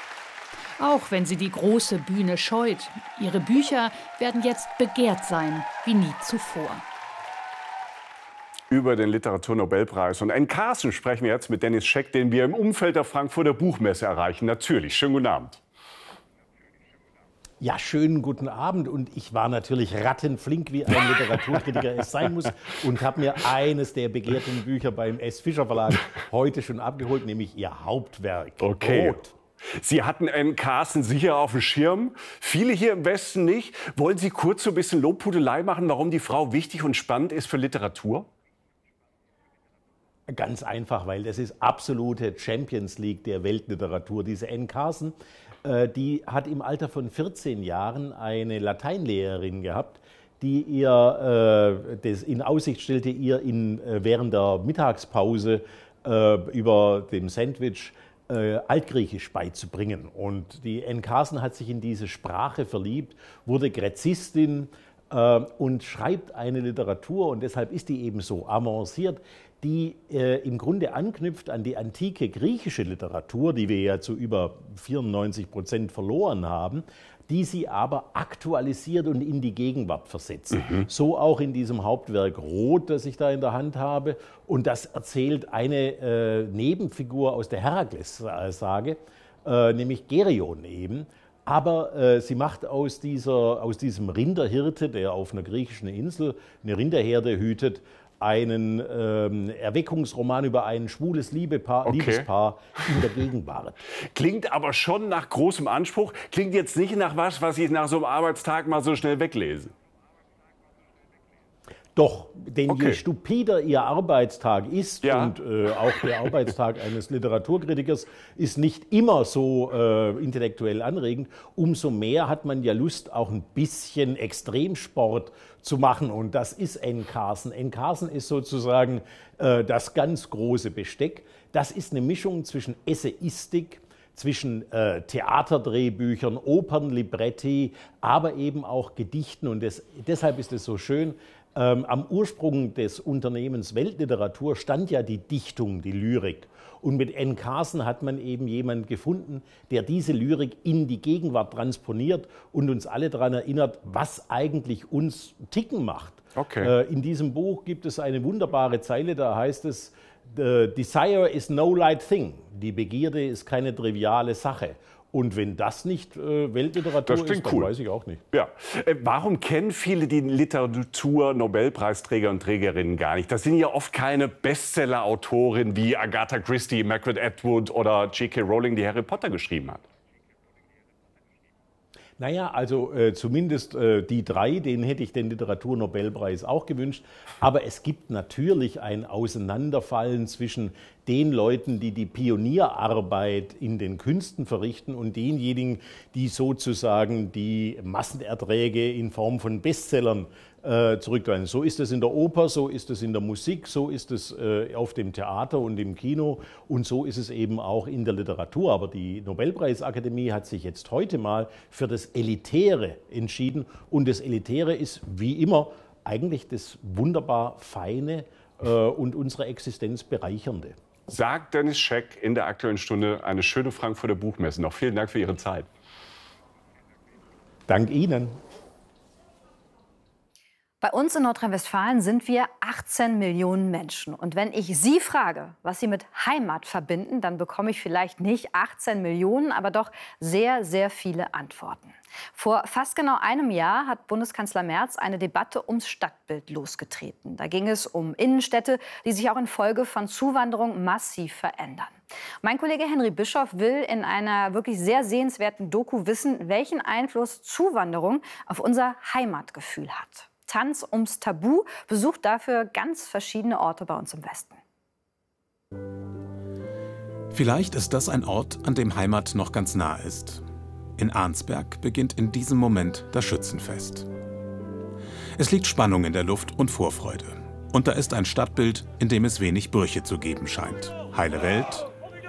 Auch wenn sie die große Bühne scheut. Ihre Bücher werden jetzt begehrt sein, wie nie zuvor. Über den Literaturnobelpreis und Anne Carson sprechen wir jetzt mit Dennis Scheck, den wir im Umfeld der Frankfurter Buchmesse erreichen. Natürlich. Schönen guten Abend. Ja, schönen guten Abend. Und ich war natürlich rattenflink, wie ein Literaturkritiker es sein muss, und habe mir eines der begehrten Bücher beim S. Fischer Verlag heute schon abgeholt, nämlich ihr Hauptwerk. Okay. Rot. Sie hatten Anne Carson sicher auf dem Schirm, viele hier im Westen nicht. Wollen Sie kurz so ein bisschen Lobhudelei machen, warum die Frau wichtig und spannend ist für Literatur? Ganz einfach, weil das ist absolute Champions League der Weltliteratur. Diese Anne Carson, äh, die hat im Alter von vierzehn Jahren eine Lateinlehrerin gehabt, die ihr äh, das in Aussicht stellte, ihr in, äh, während der Mittagspause äh, über dem Sandwich äh, Altgriechisch beizubringen. Und die Anne Carson hat sich in diese Sprache verliebt, wurde Gräzistin äh, und schreibt eine Literatur, und deshalb ist die eben so avanciert, die äh, im Grunde anknüpft an die antike griechische Literatur, die wir ja zu über vierundneunzig Prozent verloren haben, die sie aber aktualisiert und in die Gegenwart versetzt. Mhm. So auch in diesem Hauptwerk Rot, das ich da in der Hand habe. Und das erzählt eine äh, Nebenfigur aus der Herakles-Sage, äh, nämlich Geryon eben. Aber äh, sie macht aus, dieser, aus diesem Rinderhirte, der auf einer griechischen Insel eine Rinderherde hütet, einen ähm, Erweckungsroman über ein schwules Liebepaar, Okay. Liebespaar in der Gegenwart. Klingt aber schon nach großem Anspruch. Klingt jetzt nicht nach was, was ich nach so einem Arbeitstag mal so schnell weglese. Doch, denn Okay. je stupider ihr Arbeitstag ist, Ja. und äh, auch der Arbeitstag eines Literaturkritikers ist nicht immer so äh, intellektuell anregend, umso mehr hat man ja Lust, auch ein bisschen Extremsport zu machen. Und das ist Anne Carson. Anne Carson ist sozusagen äh, das ganz große Besteck. Das ist eine Mischung zwischen Essayistik, zwischen äh, Theaterdrehbüchern, Opernlibretti, aber eben auch Gedichten. Und des, deshalb ist es so schön. Ähm, am Ursprung des Unternehmens Weltliteratur stand ja die Dichtung, die Lyrik. Und mit Anne Carson hat man eben jemanden gefunden, der diese Lyrik in die Gegenwart transponiert und uns alle daran erinnert, was eigentlich uns ticken macht. Okay. Äh, in diesem Buch gibt es eine wunderbare Zeile, da heißt es, The desire is no light thing. Die Begierde ist keine triviale Sache. Und wenn das nicht äh, Weltliteratur das ist, dann cool. weiß ich auch nicht. Ja. Äh, warum kennen viele die Literatur-Nobelpreisträger und Trägerinnen gar nicht? Das sind ja oft keine Bestseller-Autorinnen wie Agatha Christie, Margaret Atwood oder J K Rowling, die Harry Potter geschrieben hat. Naja, also äh, zumindest äh, die drei, denen hätte ich den Literaturnobelpreis auch gewünscht. Aber es gibt natürlich ein Auseinanderfallen zwischen den Leuten, die die Pionierarbeit in den Künsten verrichten und denjenigen, die sozusagen die Massenerträge in Form von Bestsellern äh, zurücktreiben. So ist es in der Oper, so ist es in der Musik, so ist es äh, auf dem Theater und im Kino und so ist es eben auch in der Literatur. Aber die Nobelpreisakademie hat sich jetzt heute mal für das Elitäre entschieden und das Elitäre ist wie immer eigentlich das wunderbar Feine äh, und unsere Existenz bereichernde. Sagt Dennis Scheck in der Aktuellen Stunde. Eine schöne Frankfurter Buchmesse. Noch vielen Dank für Ihre Zeit. Dank Ihnen. Bei uns in Nordrhein-Westfalen sind wir achtzehn Millionen Menschen. Und wenn ich Sie frage, was Sie mit Heimat verbinden, dann bekomme ich vielleicht nicht achtzehn Millionen, aber doch sehr, sehr viele Antworten. Vor fast genau einem Jahr hat Bundeskanzler Merz eine Debatte ums Stadtbild losgetreten. Da ging es um Innenstädte, die sich auch infolge von Zuwanderung massiv verändern. Mein Kollege Henry Bischoff will in einer wirklich sehr sehenswerten Doku wissen, welchen Einfluss Zuwanderung auf unser Heimatgefühl hat. Tanz ums Tabu besucht dafür ganz verschiedene Orte bei uns im Westen. Vielleicht ist das ein Ort, an dem Heimat noch ganz nah ist. In Arnsberg beginnt in diesem Moment das Schützenfest. Es liegt Spannung in der Luft und Vorfreude. Und da ist ein Stadtbild, in dem es wenig Brüche zu geben scheint. Heile Welt,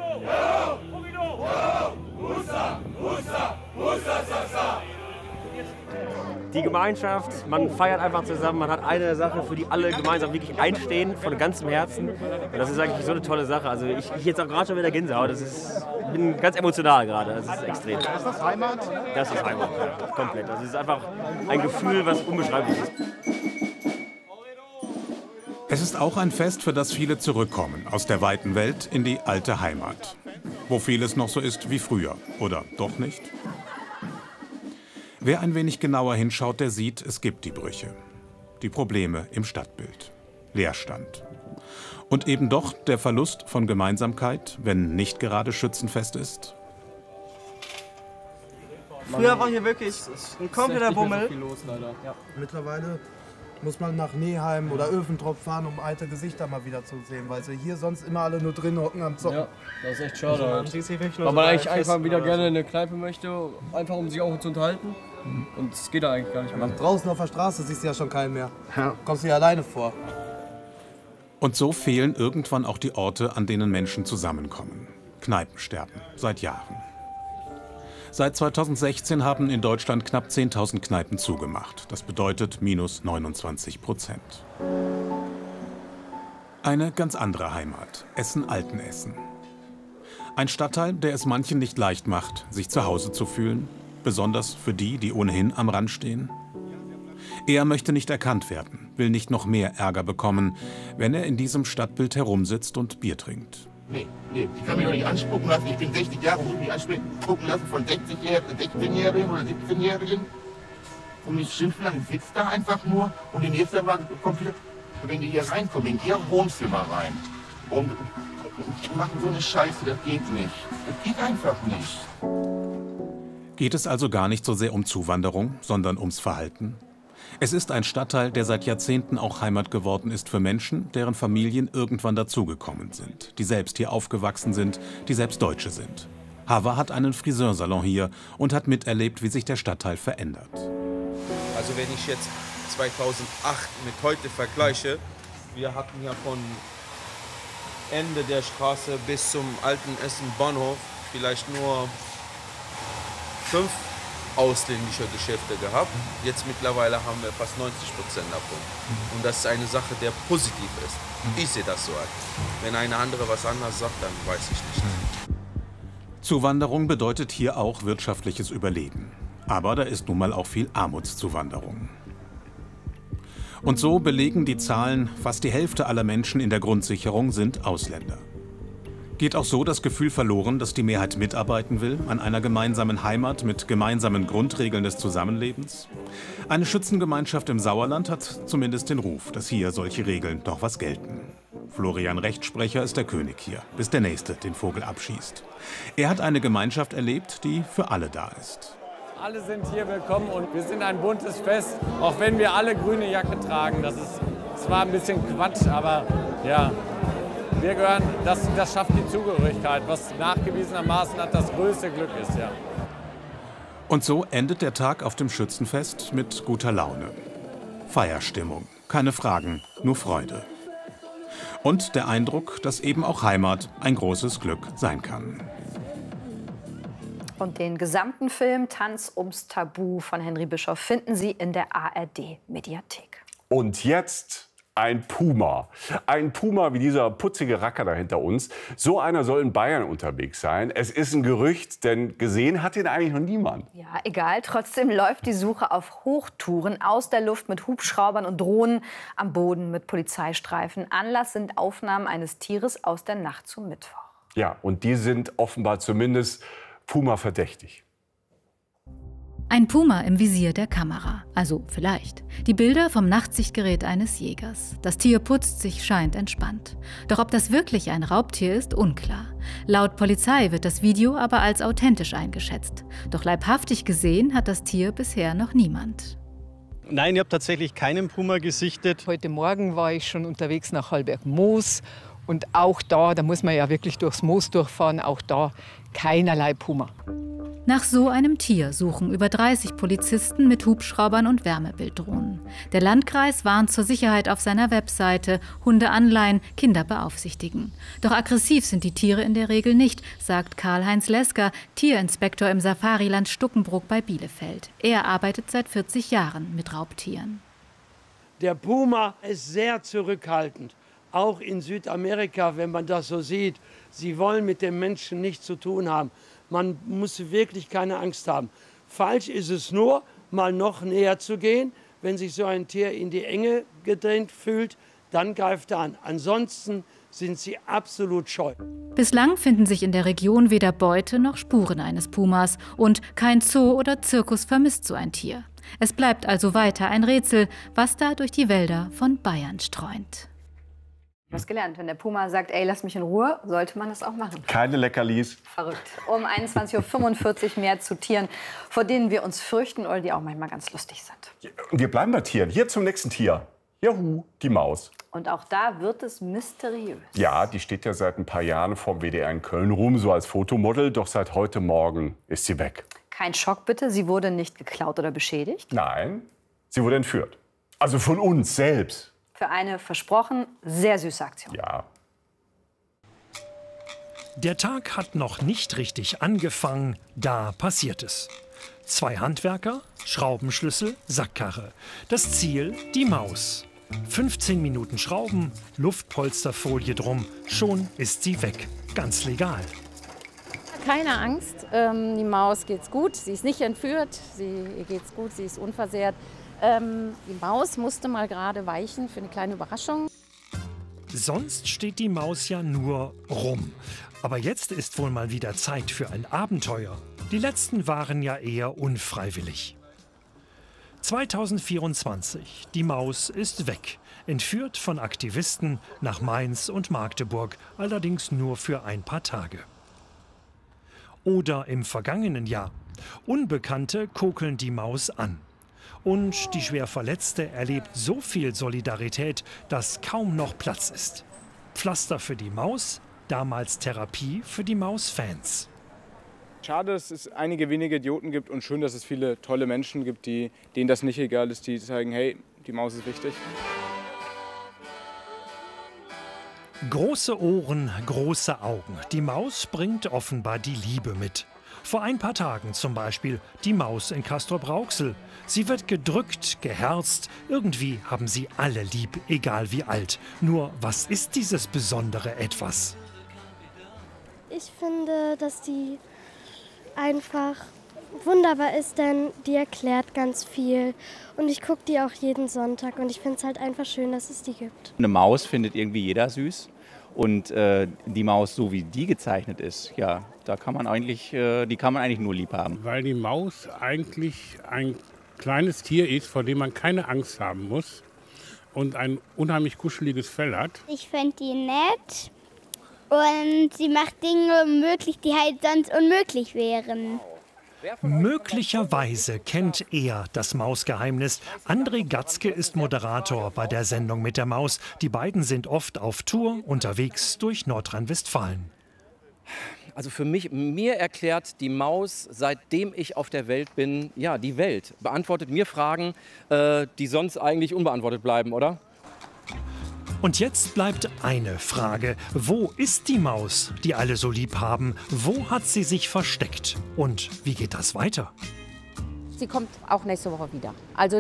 die Gemeinschaft, man feiert einfach zusammen, man hat eine Sache, für die alle gemeinsam wirklich einstehen, von ganzem Herzen. Und das ist eigentlich so eine tolle Sache. Also ich, ich jetzt auch gerade schon wieder Gänsehaut. Das ist, ich bin ganz emotional gerade. Das ist extrem. Ist das Heimat? Das ist Heimat, ja, komplett. Das ist einfach ein Gefühl, was unbeschreiblich ist. Es ist auch ein Fest, für das viele zurückkommen, aus der weiten Welt in die alte Heimat. Wo vieles noch so ist wie früher, oder doch nicht? Wer ein wenig genauer hinschaut, der sieht, es gibt die Brüche. Die Probleme im Stadtbild. Leerstand. Und eben doch der Verlust von Gemeinsamkeit, wenn nicht gerade Schützenfest ist. Früher war hier wirklich ein kompletter Bummel. So los, ja. Mittlerweile muss man nach Neheim oder Öfentrop fahren, um alte Gesichter mal wieder zu sehen, weil sie hier sonst immer alle nur drin hocken am Zocken. Ja, das ist echt schade. Also halt. Weil man eigentlich einfach wieder gerne in eine Kneipe möchte, einfach um sich auch zu unterhalten. Mhm. Und es geht da eigentlich gar nicht mehr. Draußen auf der Straße siehst du ja schon keinen mehr. Ja. Kommst du hier alleine vor. Und so fehlen irgendwann auch die Orte, an denen Menschen zusammenkommen. Kneipensterben, seit Jahren. Seit zweitausendsechzehn haben in Deutschland knapp zehntausend Kneipen zugemacht. Das bedeutet minus neunundzwanzig Prozent. Eine ganz andere Heimat, Essen-Altenessen. Ein Stadtteil, der es manchen nicht leicht macht, sich zu Hause zu fühlen, besonders für die, die ohnehin am Rand stehen. Er möchte nicht erkannt werden, will nicht noch mehr Ärger bekommen, wenn er in diesem Stadtbild herumsitzt und Bier trinkt. Nee, nee, ich kann mich doch nicht anspucken lassen. Ich bin sechzig Jahre, muss mich anspucken lassen von sechzehnjährigen oder siebzehnjährigen. Und mich schimpfen lassen, ich sitze da einfach nur und in nächster Mal kommt wieder, wenn die hier reinkommen, in ihr Wohnzimmer rein. Und machen so eine Scheiße, das geht nicht. Das geht einfach nicht. Geht es also gar nicht so sehr um Zuwanderung, sondern ums Verhalten? Es ist ein Stadtteil, der seit Jahrzehnten auch Heimat geworden ist für Menschen, deren Familien irgendwann dazugekommen sind, die selbst hier aufgewachsen sind, die selbst Deutsche sind. Hava hat einen Friseursalon hier und hat miterlebt, wie sich der Stadtteil verändert. Also wenn ich jetzt zweitausendacht mit heute vergleiche, wir hatten ja von Ende der Straße bis zum alten Essen-Bahnhof vielleicht nur fünf ausländische Geschäfte gehabt. Jetzt mittlerweile haben wir fast neunzig Prozent davon. Und das ist eine Sache, der positiv ist. Ich sehe das so. Wenn eine andere was anderes sagt, dann weiß ich nicht. Zuwanderung bedeutet hier auch wirtschaftliches Überleben. Aber da ist nun mal auch viel Armutszuwanderung. Und so belegen die Zahlen, fast die Hälfte aller Menschen in der Grundsicherung sind Ausländer. Geht auch so das Gefühl verloren, dass die Mehrheit mitarbeiten will an einer gemeinsamen Heimat mit gemeinsamen Grundregeln des Zusammenlebens? Eine Schützengemeinschaft im Sauerland hat zumindest den Ruf, dass hier solche Regeln doch was gelten. Florian Rechtsprecher ist der König hier, bis der Nächste den Vogel abschießt. Er hat eine Gemeinschaft erlebt, die für alle da ist. Alle sind hier willkommen und wir sind ein buntes Fest, auch wenn wir alle grüne Jacke tragen. Das ist zwar ein bisschen Quatsch, aber ja, wir gehören, das, das schafft die Zugehörigkeit, was nachgewiesenermaßen hat das größte Glück ist, ja. Und so endet der Tag auf dem Schützenfest mit guter Laune. Feierstimmung, keine Fragen, nur Freude. Und der Eindruck, dass eben auch Heimat ein großes Glück sein kann. Und den gesamten Film Tanz ums Tabu von Henry Bischoff finden Sie in der A R D-Mediathek. Und jetzt ein Puma. Ein Puma wie dieser putzige Racker da hinter uns. So einer soll in Bayern unterwegs sein. Es ist ein Gerücht, denn gesehen hat ihn eigentlich noch niemand. Ja, egal. Trotzdem läuft die Suche auf Hochtouren aus der Luft mit Hubschraubern und Drohnen, am Boden mit Polizeistreifen. Anlass sind Aufnahmen eines Tieres aus der Nacht zum Mittwoch. Ja, und die sind offenbar zumindest Puma verdächtig. Ein Puma im Visier der Kamera. Also vielleicht. Die Bilder vom Nachtsichtgerät eines Jägers. Das Tier putzt sich, scheint entspannt. Doch ob das wirklich ein Raubtier ist, unklar. Laut Polizei wird das Video aber als authentisch eingeschätzt. Doch leibhaftig gesehen hat das Tier bisher noch niemand. Nein, ich habe tatsächlich keinen Puma gesichtet. Heute Morgen war ich schon unterwegs nach Hallberg-Moos. Und auch da, da muss man ja wirklich durchs Moos durchfahren, auch da keinerlei Puma. Nach so einem Tier suchen über dreißig Polizisten mit Hubschraubern und Wärmebilddrohnen. Der Landkreis warnt zur Sicherheit auf seiner Webseite, Hunde anleihen, Kinder beaufsichtigen. Doch aggressiv sind die Tiere in der Regel nicht, sagt Karl-Heinz Lesker, Tierinspektor im Safariland Stuckenbrook bei Bielefeld. Er arbeitet seit vierzig Jahren mit Raubtieren. Der Puma ist sehr zurückhaltend. Auch in Südamerika, wenn man das so sieht. Sie wollen mit dem Menschen nichts zu tun haben. Man muss wirklich keine Angst haben. Falsch ist es nur, mal noch näher zu gehen. Wenn sich so ein Tier in die Enge gedrängt fühlt, dann greift er an. Ansonsten sind sie absolut scheu. Bislang finden sich in der Region weder Beute noch Spuren eines Pumas. Und kein Zoo oder Zirkus vermisst so ein Tier. Es bleibt also weiter ein Rätsel, was da durch die Wälder von Bayern streunt. Was gelernt. Wenn der Puma sagt, ey, lass mich in Ruhe, sollte man das auch machen. Keine Leckerlis. Verrückt. Um einundzwanzig Uhr fünfundvierzig mehr zu Tieren, vor denen wir uns fürchten oder die auch manchmal ganz lustig sind. Und wir bleiben bei Tieren. Hier zum nächsten Tier. Juhu, die Maus. Und auch da wird es mysteriös. Ja, die steht ja seit ein paar Jahren vorm W D R in Köln rum, so als Fotomodel. Doch seit heute Morgen ist sie weg. Kein Schock bitte, sie wurde nicht geklaut oder beschädigt? Nein, sie wurde entführt. Also von uns selbst. Für eine versprochen sehr süße Aktion. Ja. Der Tag hat noch nicht richtig angefangen, da passiert es. Zwei Handwerker, Schraubenschlüssel, Sackkarre. Das Ziel, die Maus. fünfzehn Minuten Schrauben, Luftpolsterfolie drum, schon ist sie weg. Ganz legal. Keine Angst, ähm, die Maus geht's gut. Sie ist nicht entführt, sie, ihr geht's gut, sie ist unversehrt. Ähm, die Maus musste mal gerade weichen für eine kleine Überraschung. Sonst steht die Maus ja nur rum. Aber jetzt ist wohl mal wieder Zeit für ein Abenteuer. Die letzten waren ja eher unfreiwillig. zweitausendvierundzwanzig. Die Maus ist weg. Entführt von Aktivisten nach Mainz und Magdeburg. Allerdings nur für ein paar Tage. Oder im vergangenen Jahr. Unbekannte kokeln die Maus an. Und die schwer Verletzte erlebt so viel Solidarität, dass kaum noch Platz ist. Pflaster für die Maus, damals Therapie für die Mausfans. Schade, dass es einige wenige Idioten gibt und schön, dass es viele tolle Menschen gibt, die, denen das nicht egal ist, die sagen, hey, die Maus ist wichtig. Große Ohren, große Augen. Die Maus bringt offenbar die Liebe mit. Vor ein paar Tagen zum Beispiel die Maus in Castrop-Rauxel. Sie wird gedrückt, geherzt. Irgendwie haben sie alle lieb, egal wie alt. Nur, was ist dieses besondere Etwas? Ich finde, dass die einfach wunderbar ist, denn die erklärt ganz viel. Und ich gucke die auch jeden Sonntag und ich finde es halt einfach schön, dass es die gibt. Eine Maus findet irgendwie jeder süß. Und äh, die Maus, so wie die gezeichnet ist, ja, da kann man eigentlich, äh, die kann man eigentlich nur lieb haben. Weil die Maus eigentlich ein kleines Tier ist, vor dem man keine Angst haben muss und ein unheimlich kuscheliges Fell hat. Ich finde die nett und sie macht Dinge möglich, die halt sonst unmöglich wären. Möglicherweise kennt er das Mausgeheimnis. André Gatzke ist Moderator bei der Sendung mit der Maus. Die beiden sind oft auf Tour unterwegs durch Nordrhein-Westfalen. Also für mich, mir erklärt die Maus, seitdem ich auf der Welt bin, ja, die Welt. Beantwortet mir Fragen, äh, die sonst eigentlich unbeantwortet bleiben, oder? Und jetzt bleibt eine Frage. Wo ist die Maus, die alle so lieb haben? Wo hat sie sich versteckt? Und wie geht das weiter? Sie kommt auch nächste Woche wieder. Also